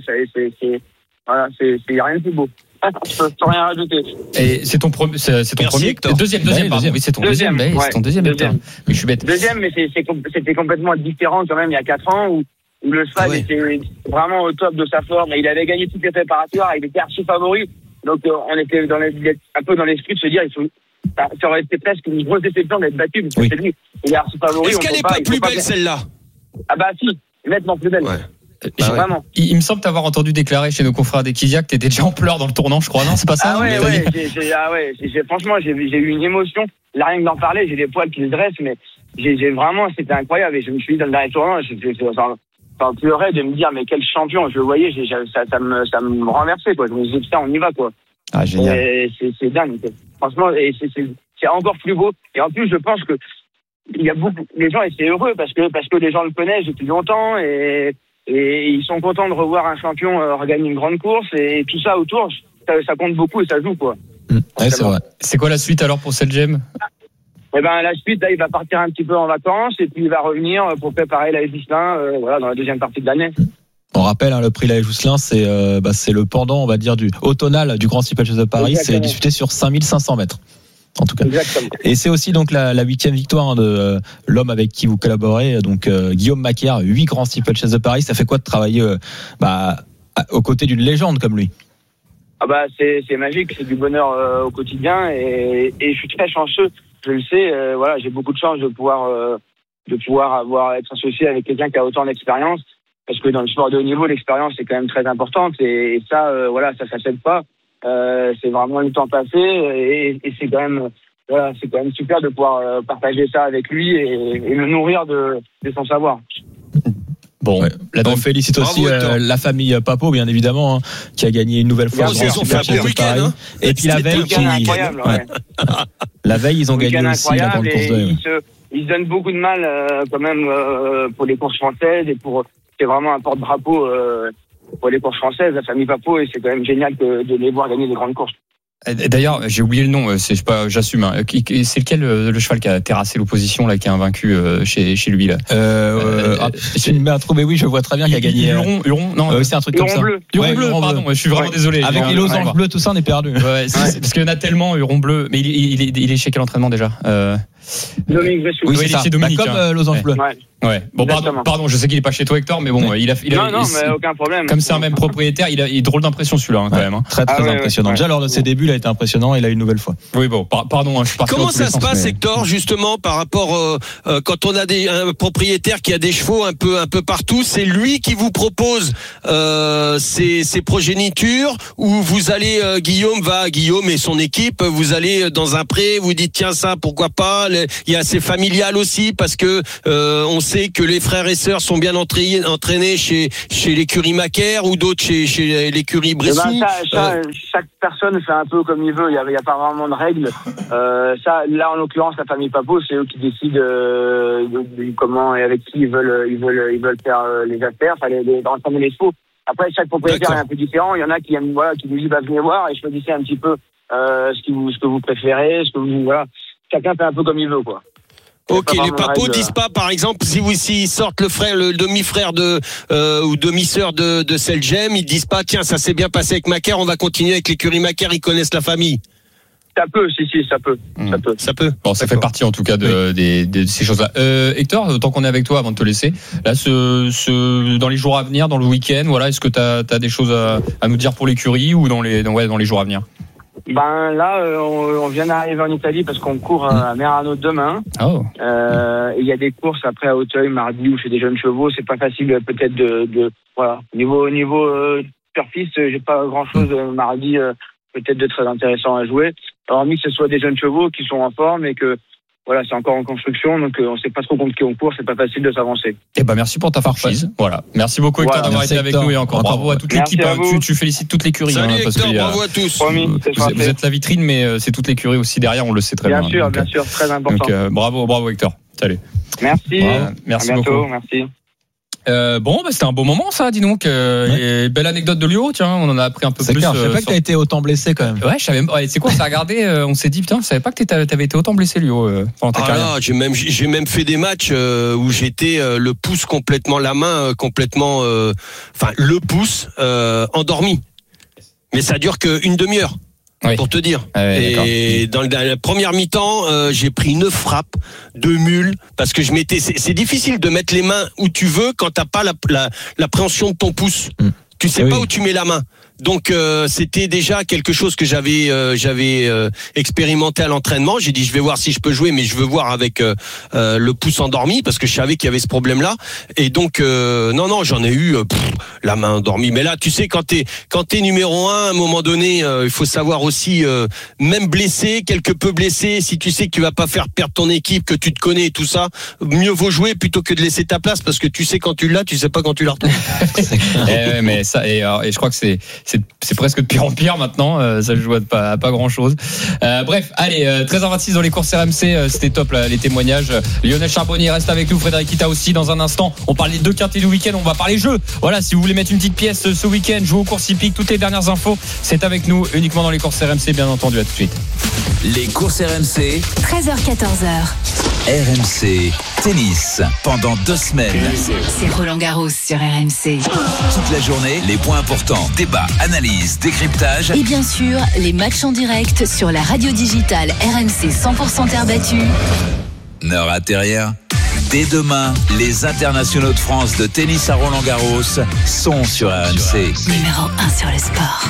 il n'y a rien de plus beau. Je peux rien rajouter. Et c'est ton premier, deuxième, pardon. Oui, c'est ton deuxième. C'est ton deuxième. Oui, je suis bête. Deuxième, mais c'était complètement différent quand même il y a 4 ans où le cheval était vraiment au top de sa forme et il avait gagné toutes les préparatoires, il était archi favori. Donc on était un peu dans l'esprit de se dire ça aurait été presque une grosse déception d'être battu parce que c'est lui, il est archi favori. Est-ce qu'elle n'est pas plus belle celle-là ? Ah bah si, nettement plus belle. Ouais. Vraiment. Il me semble t'avoir entendu déclarer chez nos confrères d'Equidia que t'étais déjà en pleurs dans le tournant, je crois. Non, c'est pas ça? Franchement, j'ai eu une émotion. Là, rien que d'en parler, j'ai des poils qui se dressent, mais j'ai vraiment, c'était incroyable. Et je me suis dit dans le dernier tournant, j'en pleurais de me dire, mais quel champion. Je le voyais, ça me renversait, quoi. Je me disais, putain, on y va, quoi. Ah, génial. C'est dingue. Franchement, et c'est encore plus beau. Et en plus, je pense que il y a beaucoup, les gens étaient heureux parce que les gens le connaissent depuis longtemps et ils sont contents de revoir un champion regagner une grande course et tout ça autour, ça compte beaucoup et ça joue, quoi. Ouais, c'est vrai. C'est quoi la suite alors pour Seljem? Eh ben, la suite, là, il va partir un petit peu en vacances et puis il va revenir pour préparer la Jousselin, dans la deuxième partie de l'année. On rappelle, le prix La Jousselin, c'est le pendant, on va dire, du automnal du Grand Steeplechase de Paris. Exactement. C'est disputé sur 5500 mètres. En tout cas. Exactement. Et c'est aussi donc la 8e victoire de l'homme avec qui vous collaborez, donc Guillaume Macaire, 8 Grands Steeplechase de Paris. Ça fait quoi de travailler aux côtés d'une légende comme lui? Ah bah c'est magique, c'est du bonheur au quotidien et je suis très chanceux, je le sais. J'ai beaucoup de chance de pouvoir être associé avec quelqu'un qui a autant d'expérience, parce que dans le sport de haut niveau, l'expérience est quand même très importante et ça s'achète pas. C'est vraiment le temps passé et c'est quand même super de pouvoir partager ça avec lui et le nourrir de son savoir. Bon, là on félicite aussi la famille Papo, bien évidemment, qui a gagné une nouvelle fois. Ils ont fait un bon week-end. Et puis la veille, la veille, ils ont gagné aussi la grande course de. Ils se donnent beaucoup de mal quand même pour les courses françaises et c'est vraiment un porte-drapeau pour les courses françaises, la famille Papo, et c'est quand même génial de les voir gagner des grandes courses. D'ailleurs, j'ai oublié le nom, j'assume. Hein. C'est lequel le cheval qui a terrassé l'opposition, là, qui a invaincu chez lui, là Tu me mets un trou, mais oui, je vois très bien qu'il a gagné. Huron, non, c'est un truc comme ça. Huron bleu, pardon, je suis vraiment désolé. Avec les losanges bleus, tout ça, on est perdu. Ouais, parce qu'il y en a tellement, Huron bleu. Mais il est chez quel entraînement déjà Dominique Bressou. Oui, c'est ça. Dominique, comme losange bleu. Ouais. Bon, pardon, je sais qu'il est pas chez toi, Hector, mais bon, non, mais aucun problème. Comme c'est un même propriétaire, il a drôle d'impression celui-là, quand même. Très impressionnant. Déjà, lors de ses débuts, il a été impressionnant, il a une nouvelle fois. Oui, bon, pardon, je suis parti. Comment ça se passe, Hector, justement, par rapport quand on a un propriétaire qui a des chevaux un peu partout, c'est lui qui vous propose ses progénitures, ou vous allez, Guillaume et son équipe, vous allez dans un pré, vous dites tiens ça, pourquoi pas. Il y a assez familial aussi, parce que on sait que les frères et sœurs sont bien entraînés chez l'écurie Macaire ou d'autres chez l'écurie Bressou. Chaque personne fait un peu comme il veut. Il y a pas vraiment de règles. Là, en l'occurrence, la famille Papo, c'est eux qui décident comment et avec qui ils veulent faire les affaires, d'entraîner les chevaux. Après, chaque propriétaire est un peu différent. Il y en a qui aiment, qui nous disent venez voir et choisissez un petit peu ce que vous préférez, chacun fait un peu comme il veut, quoi. Ok, les papos disent pas, par exemple, s'ils sortent le demi-frère ou demi-sœur de Seljem, ils disent pas, tiens, ça s'est bien passé avec Macaire, on va continuer avec l'écurie Macaire, ils connaissent la famille. Ça peut, ça peut. Ça peut. Bon, ça fait partie en tout cas de ces choses-là. Hector, tant qu'on est avec toi, avant de te laisser, là, dans les jours à venir, dans le week-end, voilà, est-ce que t'as des choses à nous dire pour l'écurie ou dans les jours à venir? Là, on vient d'arriver en Italie parce qu'on court à Merano demain. Oh. Il y a des courses après à Auteuil mardi où chez des jeunes chevaux. C'est pas facile peut-être voilà. Niveau pure-piste, j'ai pas grand-chose mardi peut-être de très intéressant à jouer. Hormis que ce soit des jeunes chevaux qui sont en forme et que voilà, c'est encore en construction, donc on sait pas trop contre qui on court, c'est pas facile de s'avancer. Merci pour ta franchise. Voilà. Merci beaucoup Hector d'avoir été avec nous et encore bravo à toute l'équipe. Tu félicites toute l'écurie. Salut Hector, bravo à tous. Vous êtes la vitrine, mais c'est toute l'écurie aussi derrière, on le sait très bien. Bien sûr, très important. Donc bravo Hector. Salut. Merci. Merci à bientôt, beaucoup. Merci. C'était un beau moment ça, dis donc. Et belle anecdote de Lio, tiens, on en a appris un peu plus. Clair, je savais pas que t'as été autant blessé quand même. Ouais, je savais. C'est quoi, on s'est regardé, on s'est dit putain, je savais pas que t'avais été autant blessé, Lio, pendant ta carrière. J'ai même fait des matchs où j'étais le pouce complètement, la main complètement, le pouce endormi. Mais ça dure qu'une demi-heure. Oui. Pour te dire. Et dans la première mi-temps, j'ai pris une frappe de mule parce que c'est difficile de mettre les mains où tu veux quand t'as pas l'appréhension de ton pouce. Tu sais pas où tu mets la main. Donc c'était déjà quelque chose que j'avais expérimenté à l'entraînement. J'ai dit je vais voir si je peux jouer, mais je veux voir avec le pouce endormi parce que je savais qu'il y avait ce problème-là. Et donc non, j'en ai eu la main endormie. Mais là, tu sais, quand t'es numéro 1, à un moment donné, il faut savoir aussi, même blessé, quelque peu blessé, si tu sais que tu vas pas faire perdre ton équipe, que tu te connais et tout ça, mieux vaut jouer plutôt que de laisser ta place parce que tu sais quand tu l'as, tu sais pas quand tu la retrouves. Mais ça, et je crois que c'est presque de pire en pire maintenant. Ça joue à pas grand chose. Bref, allez, 13h26 dans les courses RMC, c'était top là, les témoignages. Lionel Charbonnier reste avec nous, Frédéric Kita aussi dans un instant. On parle des 2 quintés du week-end, on va parler jeux. Voilà, si vous voulez mettre une petite pièce ce week-end, jouer aux courses hippiques, toutes les dernières infos, c'est avec nous uniquement dans les courses RMC, bien entendu. À tout de suite. Les courses RMC, 13h-14h. RMC Tennis pendant 2 semaines. C'est Roland Garros sur RMC. Toute la journée, les points importants, débats, analyses, décryptage. Et bien sûr, les matchs en direct sur la radio digitale RMC 100% terre battue. Ne ratez rien. Dès demain, les internationaux de France de tennis à Roland Garros sont sur RMC. Numéro 1 sur le sport.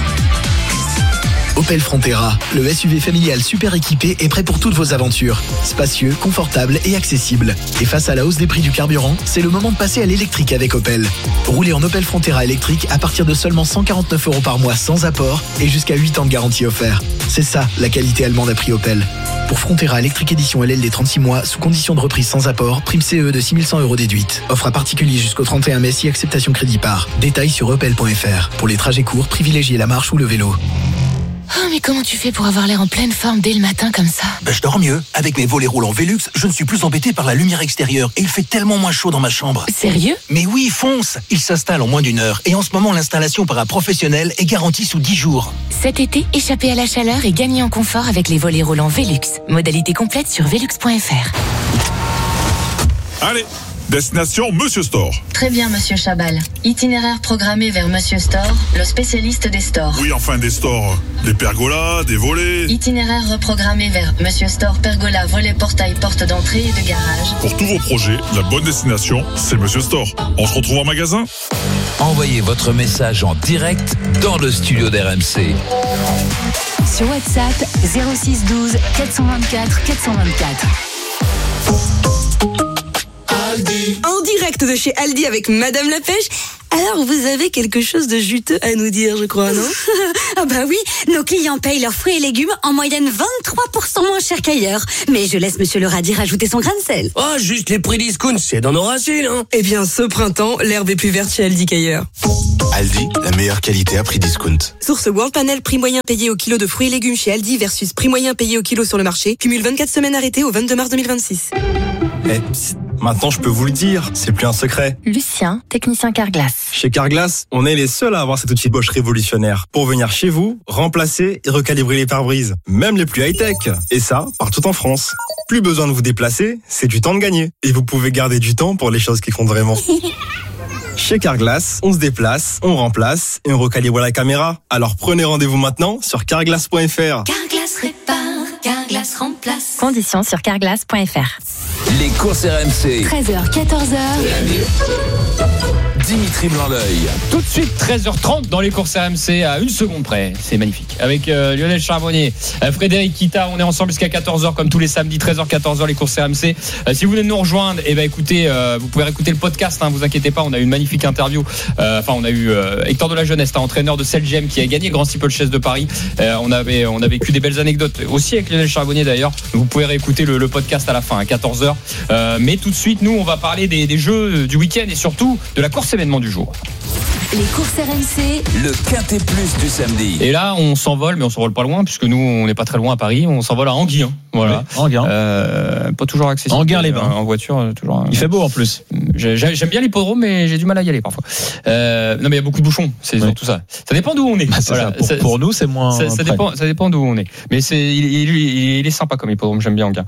Opel Frontera, le SUV familial super équipé est prêt pour toutes vos aventures. Spacieux, confortable et accessible. Et face à la hausse des prix du carburant, c'est le moment de passer à l'électrique avec Opel. Roulez en Opel Frontera électrique à partir de seulement 149 € par mois sans apport et jusqu'à 8 ans de garantie offert. C'est ça, la qualité allemande à prix Opel. Pour Frontera électrique édition LLD 36 mois, sous condition de reprise sans apport, prime CE de 6100 € déduite. Offre à particulier jusqu'au 31 mai si acceptation crédit par. Détails sur opel.fr. Pour les trajets courts, privilégiez la marche ou le vélo. Oh, mais comment tu fais pour avoir l'air en pleine forme dès le matin comme ça? Je dors mieux. Avec mes volets roulants Velux, je ne suis plus embêté par la lumière extérieure et il fait tellement moins chaud dans ma chambre. Sérieux? Mais oui, fonce. Il s'installe en moins d'1 heure et en ce moment, l'installation par un professionnel est garantie sous 10 jours. Cet été, échappez à la chaleur et gagnez en confort avec les volets roulants Velux. Modalité complète sur velux.fr. Allez, destination Monsieur Store. Très bien, monsieur Chabal. Itinéraire programmé vers Monsieur Store, le spécialiste des stores. Oui, enfin des stores. Des pergolas, des volets. Itinéraire reprogrammé vers Monsieur Store, pergola, volet, portail, porte d'entrée et de garage. Pour tous vos projets, la bonne destination, c'est Monsieur Store. On se retrouve en magasin. Envoyez votre message en direct dans le studio d'RMC. Sur WhatsApp, 06 12 424 424. En direct de chez Aldi avec Madame la Pêche. Alors, vous avez quelque chose de juteux à nous dire, je crois, non? Ah bah oui, nos clients payent leurs fruits et légumes en moyenne 23% moins cher qu'ailleurs. Mais je laisse Monsieur le radis rajouter son grain de sel. Oh, juste les prix discount, c'est dans nos racines, hein. Eh bien, ce printemps, l'herbe est plus verte chez Aldi qu'ailleurs. Aldi, la meilleure qualité à prix discount. Source World Panel, prix moyen payé au kilo de fruits et légumes chez Aldi versus prix moyen payé au kilo sur le marché. Cumule 24 semaines arrêtées au 22 mars 2026. Maintenant, je peux vous le dire, c'est plus un secret. Lucien, technicien Carglass. Chez Carglass, on est les seuls à avoir cet outil Bosch révolutionnaire pour venir chez vous, remplacer et recalibrer les pare-brises, même les plus high-tech. Et ça, partout en France. Plus besoin de vous déplacer, c'est du temps de gagner. Et vous pouvez garder du temps pour les choses qui comptent vraiment. Chez Carglass, on se déplace, on remplace et on recalibre la caméra. Alors prenez rendez-vous maintenant sur carglass.fr. Carglass répare, Carglass remplace. Conditions sur carglass.fr. Les courses RMC. 13h, 14h. Dimitri Blanc-L'œil. Tout de suite, 13h30 dans les courses RMC à 1 seconde près. C'est magnifique. Avec Lionel Charbonnier, Frédéric Kita, on est ensemble jusqu'à 14h comme tous les samedis, 13h, 14h, les courses RMC. Si vous venez de nous rejoindre, écoutez, vous pouvez réécouter le podcast, vous inquiétez pas, on a eu une magnifique interview. On a eu Hector de la Jeunesse, entraîneur de Celgem qui a gagné le Grand Steeplechase de Paris. On a vécu des belles anecdotes aussi avec Lionel Charbonnier d'ailleurs. Vous pouvez réécouter le podcast à la fin, à 14h. Mais tout de suite, nous, on va parler des jeux du week-end et surtout de la course événement du jour. Les courses RMC, le Quintet Plus du samedi. Et là, on s'envole, mais on s'envole pas loin, puisque nous, on n'est pas très loin à Paris. On s'envole à Anguien. Voilà. Oui, Anguien. Pas toujours accessible. Anguien-les-Bains. En voiture, toujours. Il fait beau en plus. J'aime bien l'hippodrome, mais j'ai du mal à y aller parfois. Non, mais il y a beaucoup de bouchons. C'est surtout ça. Ça dépend d'où on est. Voilà. Pour nous, c'est moins. Ça dépend d'où on est. Mais il est sympa comme hippodrome. J'aime bien Anguien.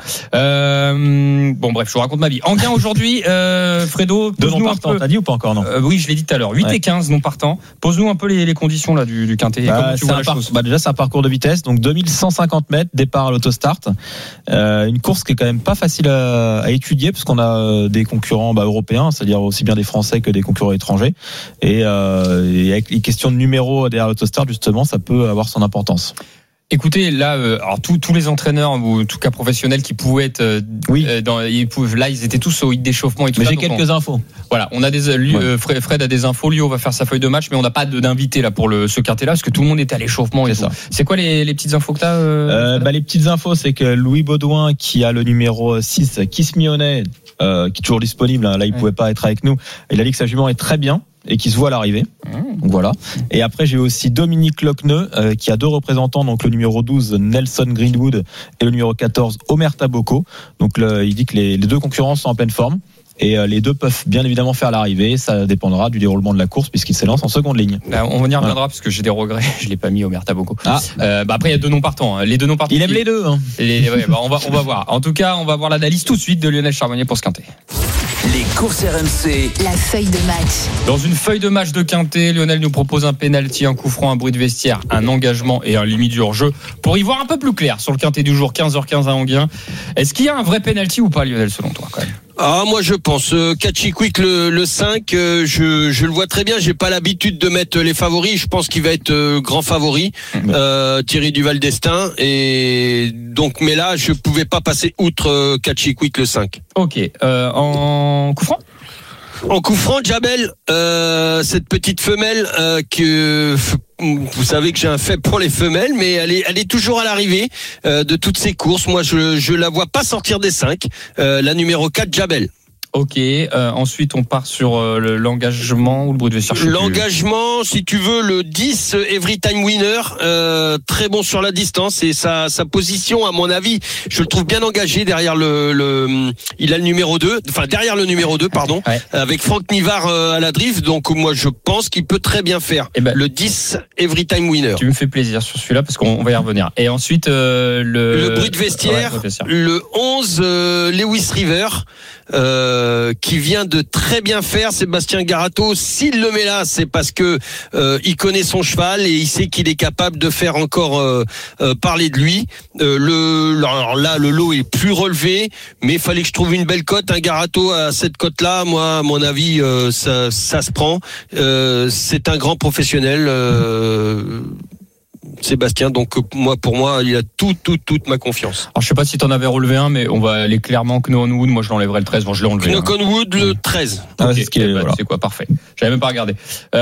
Bon, bref, je vous raconte ma vie. Anguien aujourd'hui, Fredo. Deux non partants, t'as dit ou pas encore, non? Oui, je l'ai dit tout à l'heure. 8 et 15 non partants. Pose-nous un peu les conditions là du Quintet. Déjà, c'est un parcours de vitesse, donc 2150 mètres, départ à l'autostart. Une course qui est quand même pas facile à étudier, parce qu'on a des concurrents européens, c'est-à-dire aussi bien des Français que des concurrents étrangers. Et avec les questions de numéros derrière l'autostart, justement, ça peut avoir son importance. Écoutez, là, alors tous les entraîneurs ou en tout cas professionnels qui pouvaient être, là, ils étaient tous au hit d'échauffement et tout. Mais ça. j'ai quelques infos. Voilà, on a Fred a des infos. Lio va faire sa feuille de match, mais on n'a pas d'invité là pour ce quartier-là parce que tout le monde était à l'échauffement. Et c'est ça. C'est quoi les petites infos que t'as Les petites infos, c'est que Louis Baudouin, qui a le numéro 6, Kiss Me Honey, qui est toujours disponible. Là, il pouvait pas être avec nous. Il a dit que sa jument est très bien et qui se voit à l'arrivée. Donc voilà. Et après, j'ai aussi Dominique Lochneux, qui a deux représentants, donc le numéro 12, Nelson Greenwood, et le numéro 14, Omerta Bocco. Donc il dit que les deux concurrents sont en pleine forme. Et les deux peuvent bien évidemment faire l'arrivée. Ça dépendra du déroulement de la course puisqu'ils s'élancent en seconde ligne. On y reviendra parce que j'ai des regrets. Je l'ai pas mis Omerta Bocco. Après, il y a deux non partants. Les deux non partants. Il aime les deux. On va voir. En tout cas, on va voir l'analyse tout de suite de Lionel Charbonnier pour ce Quintet. Les courses RMC. La feuille de match. Dans une feuille de match de Quintet, Lionel nous propose un pénalty, un coup franc, un bruit de vestiaire, un engagement et un limite du hors-jeu pour y voir un peu plus clair sur le Quintet du jour, 15h15 à Anguien. Est-ce qu'il y a un vrai pénalty ou pas, Lionel, selon toi, quand même? Moi je pense Catchy Quick le 5, je le vois très bien. J'ai pas l'habitude de mettre les favoris. Je pense qu'il va être grand favori, Thierry Duval d'Estaing, et donc mais là je pouvais pas passer outre Catchy Quick le 5. Ok. En coup franc. En coup franc, Jabel, cette petite femelle que vous savez que j'ai un faible pour les femelles, mais elle est toujours à l'arrivée de toutes ces courses. Moi, je la vois pas sortir des 5. La numéro 4, Jabel. Ok, ensuite on part sur l'engagement ou le bruit de vestiaire. L'engagement, si tu veux, le 10 Every Time Winner, très bon sur la distance et sa position, à mon avis, je le trouve bien engagé derrière il a le numéro 2, enfin derrière le numéro 2, pardon, avec Franck Nivard à la drift, donc moi je pense qu'il peut très bien faire. Le 10 Every Time Winner. Tu me fais plaisir sur celui-là parce qu'on va y revenir. Et ensuite le bruit de vestiaire, le 11 Lewis River. Qui vient de très bien faire Sébastien Garato. S'il le met là, c'est parce que il connaît son cheval et il sait qu'il est capable de faire encore parler de lui. Alors là, le lot est plus relevé, mais il fallait que je trouve une belle cote. Un Garato à cette cote-là, moi, à mon avis, ça se prend. C'est un grand professionnel. Sébastien, donc pour moi, il a toute ma confiance. Alors je sais pas si t'en avais relevé un, mais on va aller clairement Knockwood. Moi je l'enlèverai le 13. Bon, je l'ai enlevé. Knockwood le 13. Okay, c'est quoi, parfait. J'avais même pas regardé.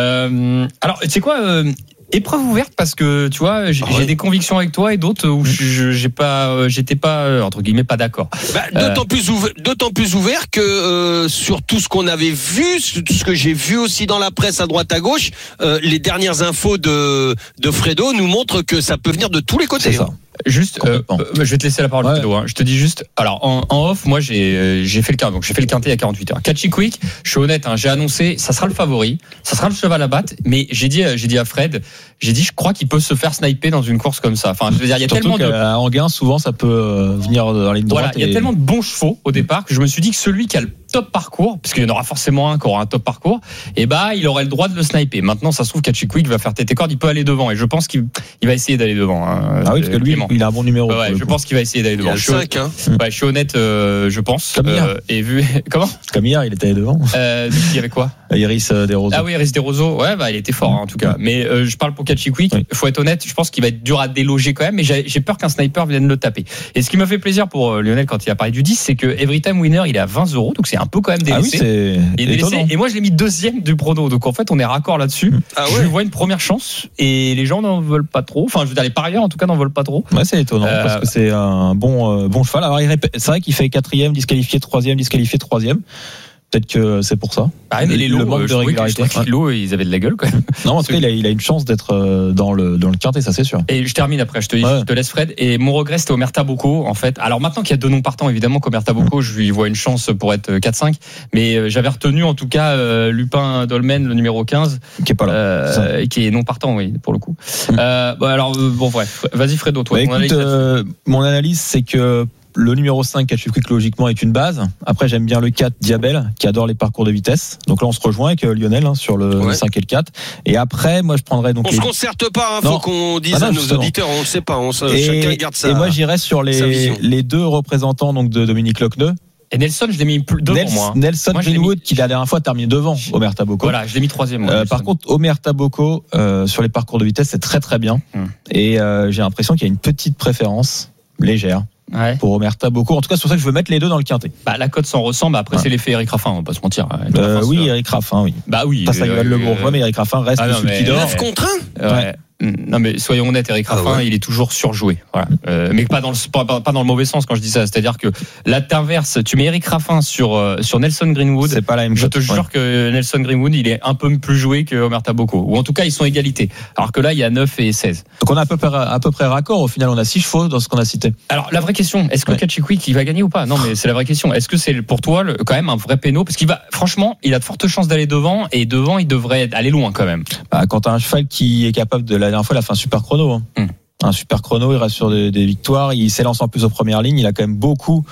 Alors tu sais quoi, épreuve ouverte parce que tu vois, j'ai des convictions avec toi et d'autres où j'étais pas entre guillemets pas d'accord. D'autant plus ouvert que sur tout ce qu'on avait vu, tout ce que j'ai vu aussi dans la presse à droite à gauche, les dernières infos de Fredo nous montrent que ça peut venir de tous les côtés. C'est ça. Juste, je vais te laisser la parole, Fredo. Je te dis juste, alors en off, moi j'ai fait le quintet, donc j'ai fait le quintet à 48 heures. Catchy Quick, je suis honnête, j'ai annoncé, ça sera le favori, ça sera le cheval à battre, mais j'ai dit à Fred, je crois qu'il peut se faire sniper dans une course comme ça. Enfin, je veux dire, il y a surtout tellement en gain, souvent ça peut venir dans la ligne droite. Voilà, il y a tellement de bons chevaux au départ que je me suis dit que celui qui a le top parcours, parce qu'il y en aura forcément un qui aura un top parcours, et il aurait le droit de le sniper. Maintenant, ça se trouve Catchy Quick va faire tête et corde, il peut aller devant, et je pense qu'il va essayer d'aller devant. Ah oui, parce que lui, il a un bon numéro. Je pense qu'il va essayer d'aller devant. Il y a 5, je suis honnête, je pense. Comme hier. Et vu comment comme hier, il était allé devant. Il y avait quoi? Iris Desroseaux. Ah oui, Iris Desroseaux. Ouais, il était fort en tout cas. Mais je parle pour Catchy Quick. Faut être honnête, je pense qu'il va être dur à déloger quand même. Mais j'ai peur qu'un sniper vienne le taper. Et ce qui m'a fait plaisir pour Lionel quand il a parlé du 10, c'est que Every Time Winner, il est à 20 €, donc c'est un peu quand même délaissé. Ah oui, c'est délaissé. Et moi, je l'ai mis deuxième du prono. Donc en fait, on est raccord là-dessus. Je vois une première chance et les gens n'en veulent pas trop. Enfin, je veux dire, les parieurs en tout cas n'en veulent pas trop. Ouais, c'est étonnant parce que c'est un bon cheval. Alors c'est vrai qu'il fait 4e, disqualifié 3e, disqualifié 3e. Peut-être que c'est pour ça. Mais les lots, le manque de régularité. Les lots, ils avaient de la gueule quand même. Non, en tout cas, il a une chance d'être dans le quintet, ça c'est sûr. Et je termine après, je te laisse Fred. Et mon regret, c'était Omerta Bocco, en fait. Alors maintenant qu'il y a 2 noms partants, évidemment, qu'Omerta Bocco, je lui vois une chance pour être 4-5. Mais j'avais retenu en tout cas Lupin Dolmen, le numéro 15. Qui est pas là. Qui est non partant, oui, pour le coup. Bref. Vas-y Fredo, toi. Mon analyse, c'est que le numéro 5, Catchy Quick, logiquement, est une base. Après, j'aime bien le 4, Diabel, qui adore les parcours de vitesse. Donc là, on se rejoint avec Lionel sur le 5 et le 4. Et après, moi, je prendrais donc. On se concerte pas, faut qu'on dise à nos auditeurs, on ne sait pas. Chacun garde ça. Et moi, j'irais sur les 2 représentants donc de Dominique Lochneux. Et Nelson, je l'ai mis devant moi. Nelson Greenwood, qui la dernière fois terminé devant Omerta Bocco. Voilà, je l'ai mis 3e. Par contre, Omerta Bocco, sur les parcours de vitesse, c'est très très bien. Et j'ai l'impression qu'il y a une petite préférence légère. Pour Omerta Bocco. En tout cas, c'est pour ça que je veux mettre les 2 dans le quintet. La cote s'en ressemble. Après, c'est l'effet Eric Raffin, on va pas se mentir. Oui, Eric Raffin, oui. Oui. Pas ça, Le Bourgeois, mais Eric Raffin reste celui qui dort. 9 contre 1 Non mais soyons honnêtes, Eric Raffin, il est toujours surjoué. Voilà. Mais pas dans le mauvais sens quand je dis ça. C'est-à-dire que l'inverse, tu mets Eric Raffin sur Nelson Greenwood, c'est pas la même chose. Je te jure que Nelson Greenwood, il est un peu plus joué que Omerta Bocco. Ou en tout cas, ils sont égalité. Alors que là, il y a 9 et 16. Donc on a à peu près raccord. Au final, on a 6 chevaux dans ce qu'on a cité. Alors la vraie question, est-ce que Catchy Quick il va gagner ou pas? Non, mais c'est la vraie question. Est-ce que c'est pour toi quand même un vrai péno? Parce franchement, il a de fortes chances d'aller devant et devant, il devrait aller loin quand même. Quand t'as un cheval qui est capable la dernière fois, il a fait un super chrono. Un super chrono, il reste sur des victoires, il s'élance en plus aux premières lignes, il a quand même beaucoup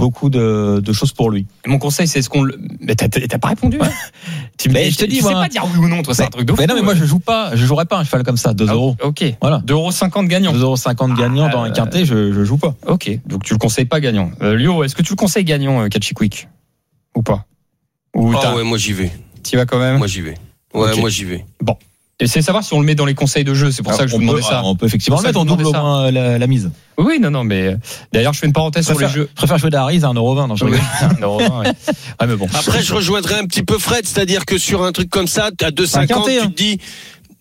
de choses pour lui. Et mon conseil, c'est mais t'as pas répondu. Je te dis, tu sais pas dire oui ou non, toi, c'est un truc de fou. Mais non, mais moi je jouerais pas un cheval comme ça, 2 €. Ok. Voilà. 2,50 € gagnant. 2,50 € gagnant dans un quintet, je joue pas. Ok. Donc tu le conseilles pas gagnant. Lio, est-ce que tu le conseilles gagnant, Catchy Quick? Ou pas? Ouais, moi j'y vais. Tu vas quand même? Moi j'y vais. Ouais, okay. Moi j'y vais. Bon. Et c'est savoir si on le met dans les conseils de jeu, c'est pour ça que je vous demandais ça. On peut effectivement le mettre, on double au moins la mise. Oui, non, mais d'ailleurs, je fais une parenthèse sur les jeux. Je préfère jouer d'Harris à 1,20 €. Non, je rigole. 1,20 €, ouais. Mais bon. Après, je rejoindrai un petit peu Fred, c'est-à-dire que sur un truc comme ça, à 2,50, tu te dis,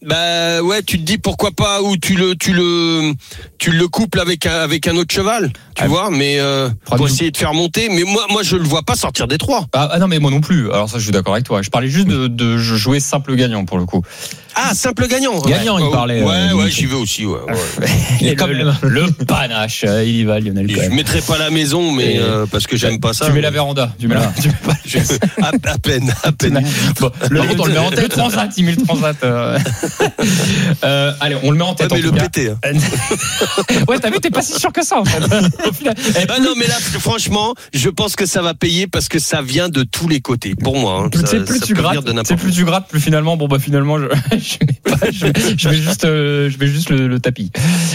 tu te dis pourquoi pas, ou tu le couples avec un autre cheval. tu vois, mais pour essayer de faire monter. Mais moi, je le vois pas sortir des 3. Ah non, mais moi non plus. Alors ça, je suis d'accord avec toi. Je parlais juste de jouer simple gagnant pour le coup. Ah, simple gagnant. Gagnant, il parlait. Ouais, j'y vais aussi. Ouais. Il quand même le panache, il y va, Lionel. Je mettrai pas la maison, mais parce que j'aime pas ça. Tu mets la véranda. Tu mets à peine. Bon, on le met en tête. Le transat, il met le transat. Allez, on le met en tête. Ouais, mais le pété. Ouais, t'as vu, t'es pas si sûr que ça en fait. Ah non, mais là, franchement, je pense que ça va payer parce que ça vient de tous les côtés. Pour moi, hein. C'est plus tu grattes, plus finalement. Bon bah finalement, je mets juste le tapis.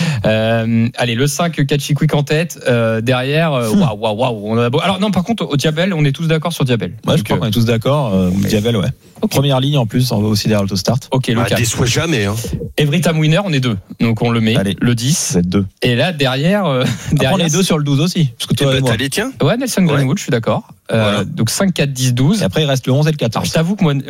Allez, le 5 Catchy Quick en tête. Derrière, waouh. Alors non, par contre, au Diabel, on est tous d'accord sur Diabel. Ouais, je crois qu'on est tous d'accord. Diabel, ouais. Okay. Première ligne en plus, on va aussi derrière l'autostart. Ok, le 4. Déçoit jamais. Hein. Every Time Winner, on est 2. Donc on le met. Allez, le 10. C'est 2. Et là, derrière. On est 2 sur le 12 aussi. Parce que toi, t'as les tiens. Ouais, Nelson Greenwood, je suis d'accord. Voilà. Donc 5, 4, 10, 12. Et après, il reste le 11 et le 14. Alors, je t'avoue que moi,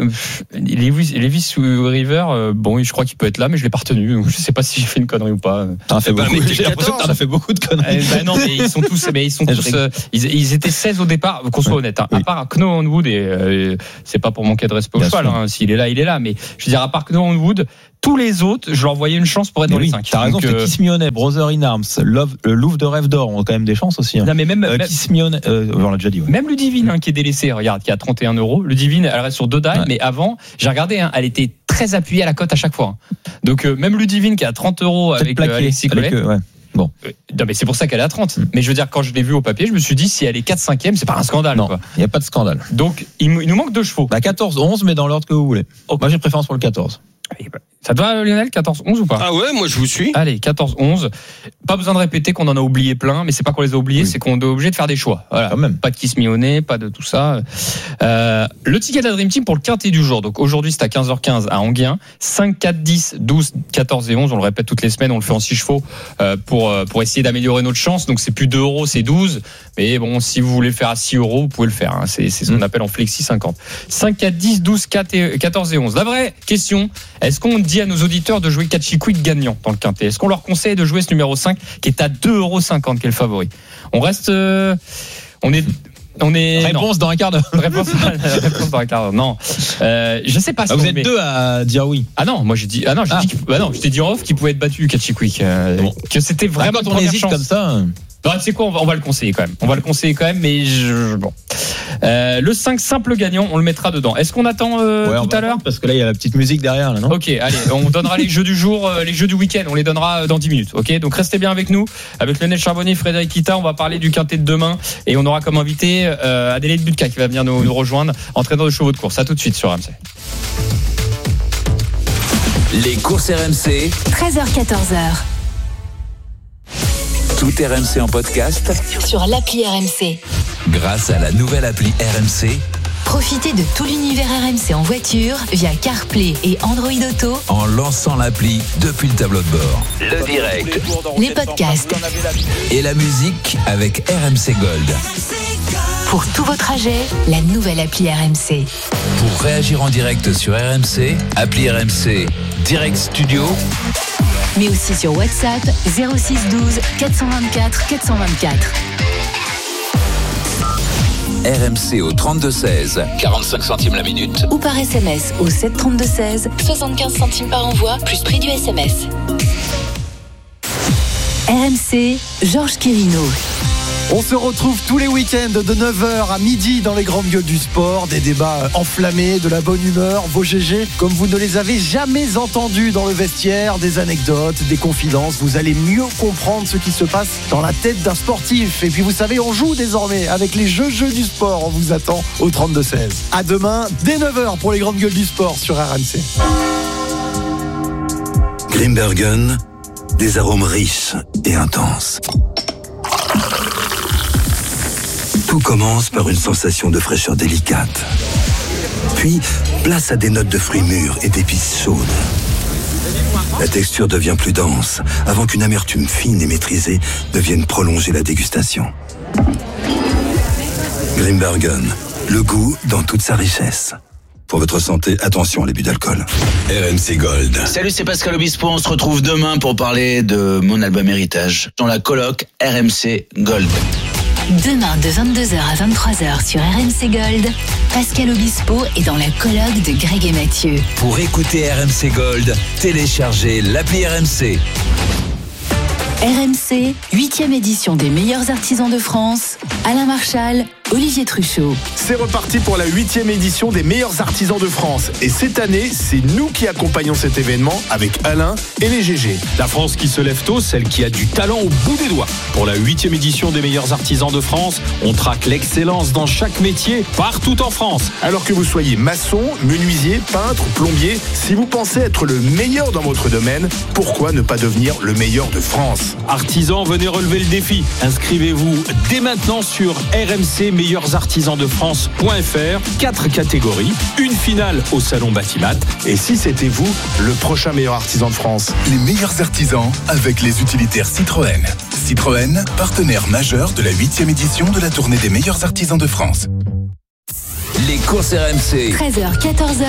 Levis River, bon, je crois qu'il peut être là, mais je l'ai pas retenu. Donc je sais pas si j'ai fait une connerie ou pas. T'en as fait beaucoup. J'ai l'impression que t'en as fait beaucoup de conneries. Non, mais ils sont tous. Ils étaient 16 au départ, qu'on soit honnête. Hein. À part Know Wood, et c'est pas pour manquer de respect au cheval. Hein. S'il est là, il est là. Mais je veux dire, à part Know Wood, tous les autres, je leur voyais une chance pour être dans les 5. T'as raison, c'est Kiss Me Honey, Brother in Arms, le Louvre de Rêve d'Or ont quand même des chances aussi. Hein. Non, mais même Kiss Me Honey, on l'a déjà dit. Ouais. Même Ludivine, hein, qui est délaissée, regarde, qui a 31 €. Ludivine, elle reste sur 2 dalles, mais avant, j'ai regardé, hein, elle était très appuyée à la cote à chaque fois. Donc même Ludivine qui a 30 € avec Alexis Collet. Bon. Non, mais c'est pour ça qu'elle est à 30. Mais je veux dire, quand je l'ai vue au papier, je me suis dit, si elle est 4-5e, c'est pas un scandale. Non, il n'y a pas de scandale. Donc, il nous manque 2 chevaux. 14-11, mais dans l'ordre que vous voulez. Okay. Moi, j'ai préférence pour le 14. Ça te va, Lionel, 14-11 ou pas? Ah ouais, moi je vous suis. Allez, 14-11. Pas besoin de répéter qu'on en a oublié plein, mais c'est pas qu'on les a oubliés, c'est qu'on est obligé de faire des choix. Voilà. Quand même. Pas de Kiss Me Honey, pas de tout ça. Le ticket de la Dream Team pour le quintet du jour. Donc aujourd'hui, c'est à 15h15 à Enghien. 5, 4, 10, 12, 14 et 11. On le répète toutes les semaines, on le fait en 6 chevaux pour essayer d'améliorer notre chance. Donc c'est plus 2 €, c'est 12. Mais bon, si vous voulez le faire à 6 €, vous pouvez le faire. Hein. C'est ce qu'on appelle en flexi 50. 5, 4, 10, 12, 14 et 11. La vraie question, est-ce qu'on dit à nos auditeurs de jouer Catchy Quick gagnant dans le quintet? Est-ce qu'on leur conseille de jouer ce numéro 5 qui est à 2,50 €, qui est le favori? On reste... On est réponse dans un quart d'heure. Réponse dans un quart d'heure. Non. Je sais pas si vous êtes 2 à dire oui. Ah non, moi j'ai dit je t'ai dit en off qu'il pouvait être battu Catchy Quick, que c'était vraiment quand on hésite comme ça. Non, tu sais quoi, on va le conseiller quand même. Mais bon. Le 5 simple gagnant, on le mettra dedans. Est-ce qu'on attend tout à l'heure? Parce que là, il y a la petite musique derrière, là, non? Ok, allez, on donnera les jeux du jour, les jeux du week-end, on les donnera dans 10 minutes. Ok, donc restez bien avec nous. Avec Lionel Charbonnier, Frédéric Kita, on va parler du quintet de demain. Et on aura comme invité Adélaïde Budka qui va venir nous rejoindre, entraîneur de chevaux de course. À tout de suite sur RMC. Les courses RMC. 13h-14h. Tout RMC en podcast sur l'appli RMC. Grâce à la nouvelle appli RMC. Profitez de tout l'univers RMC en voiture via CarPlay et Android Auto en lançant l'appli depuis le tableau de bord. Le direct, les podcasts et la musique avec RMC Gold. Pour tous vos trajets, la nouvelle appli RMC. Pour réagir en direct sur RMC, appli RMC Direct Studio. Mais aussi sur WhatsApp 06 12 424 424. RMC au 32-16, 45 centimes la minute. Ou par SMS au 732-16, 75 centimes par envoi, plus prix du SMS. RMC, Georges Quirino. On se retrouve tous les week-ends de 9h à midi dans les grandes gueules du sport. Des débats enflammés, de la bonne humeur, vos GG comme vous ne les avez jamais entendus dans le vestiaire. Des anecdotes, des confidences. Vous allez mieux comprendre ce qui se passe dans la tête d'un sportif. Et puis vous savez, on joue désormais avec les jeux du sport. On vous attend au 32-16. À demain, dès 9h pour les grandes gueules du sport sur RMC. Grimbergen, des arômes riches et intenses. Tout commence par une sensation de fraîcheur délicate. Puis, place à des notes de fruits mûrs et d'épices chaudes. La texture devient plus dense, avant qu'une amertume fine et maîtrisée ne vienne prolonger la dégustation. Grimbergen, le goût dans toute sa richesse. Pour votre santé, attention à l'abus d'alcool. RMC Gold. Salut, c'est Pascal Obispo. On se retrouve demain pour parler de mon album Héritage dans la coloc RMC Gold. Demain de 22h à 23h sur RMC Gold, Pascal Obispo est dans la colloque de Greg et Mathieu. Pour écouter RMC Gold, téléchargez l'appli RMC. RMC, 8e édition des meilleurs artisans de France. Alain Marchal, Olivier Truchot. C'est reparti pour la 8e édition des meilleurs artisans de France. Et cette année, c'est nous qui accompagnons cet événement avec Alain et les GG. La France qui se lève tôt, celle qui a du talent au bout des doigts. Pour la 8e édition des meilleurs artisans de France, on traque l'excellence dans chaque métier, partout en France. Alors que vous soyez maçon, menuisier, peintre, plombier, si vous pensez être le meilleur dans votre domaine, pourquoi ne pas devenir le meilleur de France ? Artisans, venez relever le défi. Inscrivez-vous dès maintenant sur rmcmeilleursartisansdefrance.fr. 4 catégories, une finale au salon Batimat. Et si c'était vous, le prochain meilleur artisan de France? Les meilleurs artisans avec les utilitaires Citroën. Citroën, partenaire majeur de la 8e édition de la tournée des meilleurs artisans de France. Les courses RMC. 13h, 14h.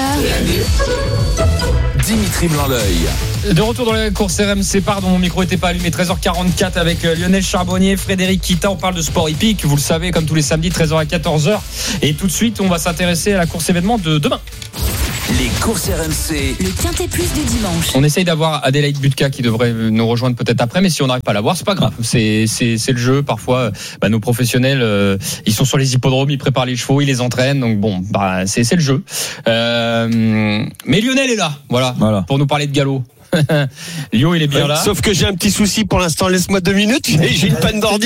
Dimitri Blanc-L'Oeil. De retour dans les courses RMC, pardon, mon micro n'était pas allumé. 13h44 avec Lionel Charbonnier, Frédéric Kita. On parle de sport hippique, vous le savez, comme tous les samedis, 13h à 14h. Et tout de suite, on va s'intéresser à la course événement de demain. Les courses RMC. Le Quintet Plus du dimanche. On essaye d'avoir Adélaïde Butka qui devrait nous rejoindre peut-être après, mais si on n'arrive pas à la voir, c'est pas grave. C'est le jeu. Parfois, nos professionnels, ils sont sur les hippodromes, ils préparent les chevaux, ils les entraînent. Donc bon, c'est le jeu. Mais Lionel est là, voilà. Pour nous parler de galop. Lio, il est bien là. Sauf que j'ai un petit souci pour l'instant. Laisse-moi 2 minutes. J'ai une panne d'ordi.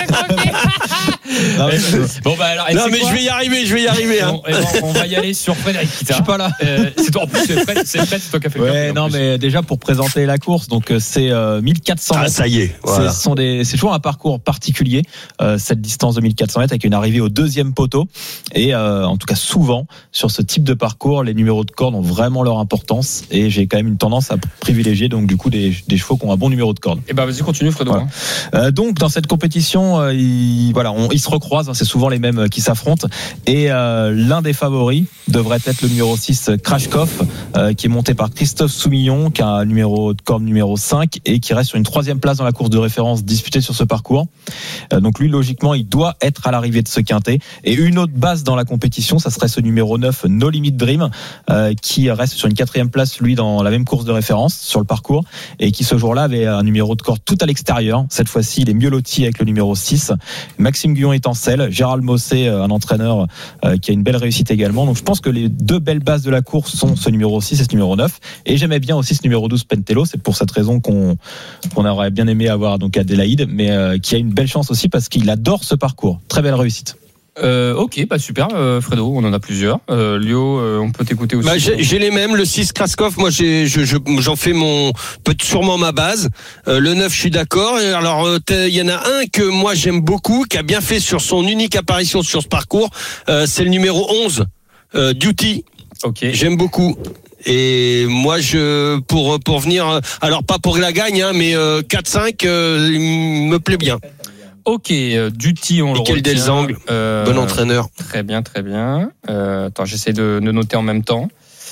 Bon bah alors. Non mais je vais y arriver. Bon, on va y aller sur Frédéric Kita. Je suis pas là. C'est toi en plus. C'est Fred, c'est toi qui as fait. Ouais, non mais déjà pour présenter la course, donc c'est 1400 mètres. Ah ça y est. Voilà. C'est toujours un parcours particulier, cette distance de 1400 mètres avec une arrivée au 2e poteau. Et en tout cas souvent sur ce type de parcours, les numéros de corde ont vraiment leur importance. Et j'ai quand même une tendance à privilégier donc du coup des chevaux qui ont un bon numéro de corde. Et bah vas-y continue Fredo. Voilà. Donc dans cette compétition, ils se recroisent, c'est souvent les mêmes qui s'affrontent. Et l'un des favoris devrait être le numéro 6 Krashkov, qui est monté par Christophe Soumillon, qui a un numéro de corde numéro 5 et qui reste sur une 3e place dans la course de référence disputée sur ce parcours. Donc lui logiquement il doit être à l'arrivée de ce quintet. Et une autre base dans la compétition, ça serait ce numéro 9 No Limit Dream, qui reste sur une 4e place lui dans la même course de référence sur le parcours et qui ce jour-là avait un numéro de corde tout à l'extérieur. Cette fois-ci il est mieux loti avec le numéro 6. Maxime Guyon est en selle, Gérald Mossé, un entraîneur qui a une belle réussite également. Donc je pense que les 2 belles bases de la course sont ce numéro 6 et ce numéro 9. Et j'aimais bien aussi ce numéro 12 Pentello. C'est pour cette raison qu'on aurait bien aimé avoir donc Adélaïde, mais qui a une belle chance aussi parce qu'il adore ce parcours. Très belle réussite. Ok, bah super, Fredo, on en a plusieurs. Lio, on peut t'écouter aussi. Bah, j'ai les mêmes, le 6 Krashkov, moi j'en fais sûrement ma base. Le 9, je suis d'accord. Alors il y en a un que moi j'aime beaucoup, qui a bien fait sur son unique apparition sur ce parcours, c'est le numéro 11, Duty. Ok. J'aime beaucoup. Et moi pour venir, alors pas pour la gagne, mais 4-5, il me plaît bien. Ok, Duty, on le retient. Michael Delzang, bon entraîneur. Très bien. Attends, j'essaie de noter en même temps.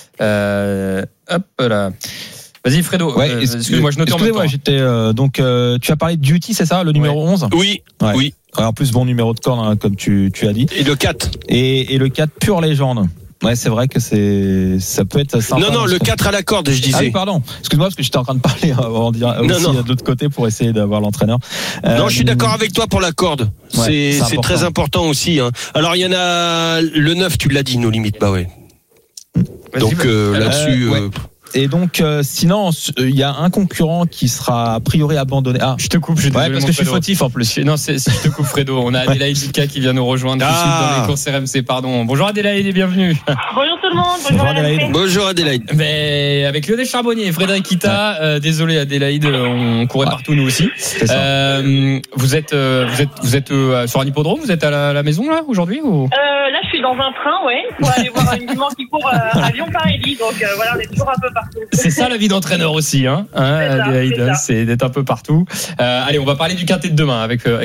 Hop là. Vas-y Fredo. Ouais, excuse-moi, je notais en même temps. J'étais tu as parlé de Duty, c'est ça, le numéro 11 ? Oui. Ouais. Oui. En plus bon numéro de corde, comme tu as dit. Et le 4. Et le 4 pure légende. Ouais, c'est vrai que ça peut être sympa. Non, le 4 à la corde, je disais. Ah oui, pardon. Excuse-moi, parce que j'étais en train de parler avant de dire aussi de l'autre côté pour essayer d'avoir l'entraîneur. Non, je suis d'accord avec toi pour la corde. Ouais, c'est très important aussi. Hein. Alors, il y en a le 9, tu l'as dit, nos limites. Bah ouais. Donc là-dessus... Et donc, sinon, il y a un concurrent qui sera a priori abandonné. Ah, je te coupe, je parce que je suis fautif en plus. Non, je te coupe, Fredo. On a Adélaïde Butka qui vient nous rejoindre tout de suite dans les courses RMC. Pardon. Bonjour Adélaïde et bienvenue. Bonjour tout le monde. Bonjour Adélaïde. Bonjour Adélaïde. Mais avec Lionel Charbonnier et Frédéric Kita, désolé Adélaïde, on courait partout nous aussi. Vous êtes sur un hippodrome, vous êtes à la maison là aujourd'hui ou Là, je suis dans un train, pour aller voir une jument qui court à Lyon-Paris. Donc voilà, on est toujours un peu partout. C'est ça la vie d'entraîneur aussi, Adélaïde, c'est d'être un peu partout. Allez, on va parler du quintet de demain avec Fredo.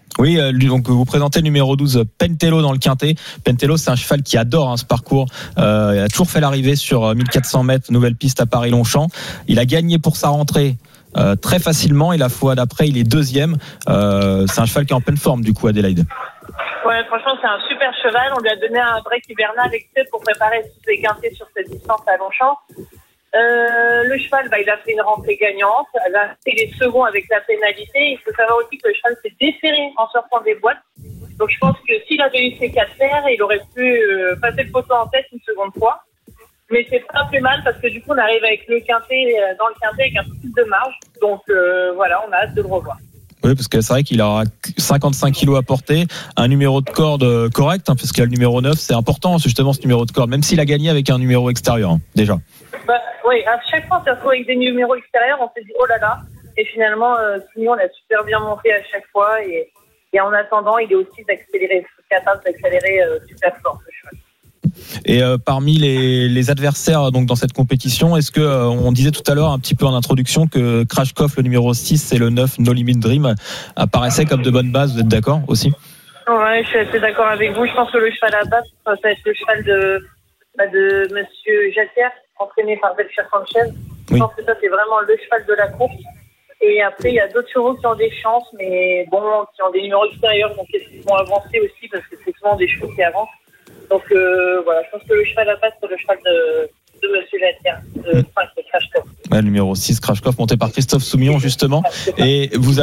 Oui, donc vous présentez le numéro 12, Pentello dans le quintet. Pentello, c'est un cheval qui adore ce parcours. Il a toujours fait l'arrivée sur 1400 mètres, nouvelle piste à Paris-Longchamp. Il a gagné pour sa rentrée très facilement et la fois d'après, il est deuxième. C'est un cheval qui est en pleine forme du coup, Adélaïde. Ouais, franchement, c'est un super cheval. On lui a donné un break hivernal pour préparer ses quintets sur cette distance à Longchamp. Le cheval, il a fait une rentrée gagnante. Elle a fait les seconds avec la pénalité. Il faut savoir aussi que le cheval s'est desserré en sortant des boîtes. Donc je pense que s'il avait eu ses 4 paires, il aurait pu passer le poteau en tête une seconde fois. Mais c'est pas plus mal parce que du coup on arrive avec le quintet, dans le quintet avec un peu plus de marge. Donc voilà, on a hâte de le revoir. Oui, parce que c'est vrai qu'il aura 55 kilos à porter, un numéro de corde correct, parce qu'il y a le numéro 9, c'est important justement ce numéro de corde, même s'il a gagné avec un numéro extérieur, déjà. Oui, à chaque fois on s'est retrouvé avec des numéros extérieurs, on s'est dit oh là là, et finalement Signon l'a super bien monté à chaque fois, et en attendant il est aussi capable d'accélérer super fort ce cheval. Et parmi les adversaires donc dans cette compétition, est-ce que on disait tout à l'heure un petit peu en introduction que Krashkov, le numéro 6 et le 9 No Limit Dream apparaissaient comme de bonnes bases, vous êtes d'accord aussi? Ouais, je suis assez d'accord avec vous. Je pense que le cheval à base, ça va être le cheval de Monsieur Jacquer, entraîné par Belcher Sanchez. Je pense que ça c'est vraiment le cheval de la course. Et après il y a d'autres chevaux qui ont des chances, mais bon, qui ont des numéros extérieurs, donc ils vont avancer aussi parce que c'est souvent des chevaux qui avancent. Donc voilà, je pense que le cheval à base, c'est le cheval de Monsieur Jacquer, de Krashkov. Ouais, le numéro 6, Krashkov, monté par Christophe Soumillon justement. Et vous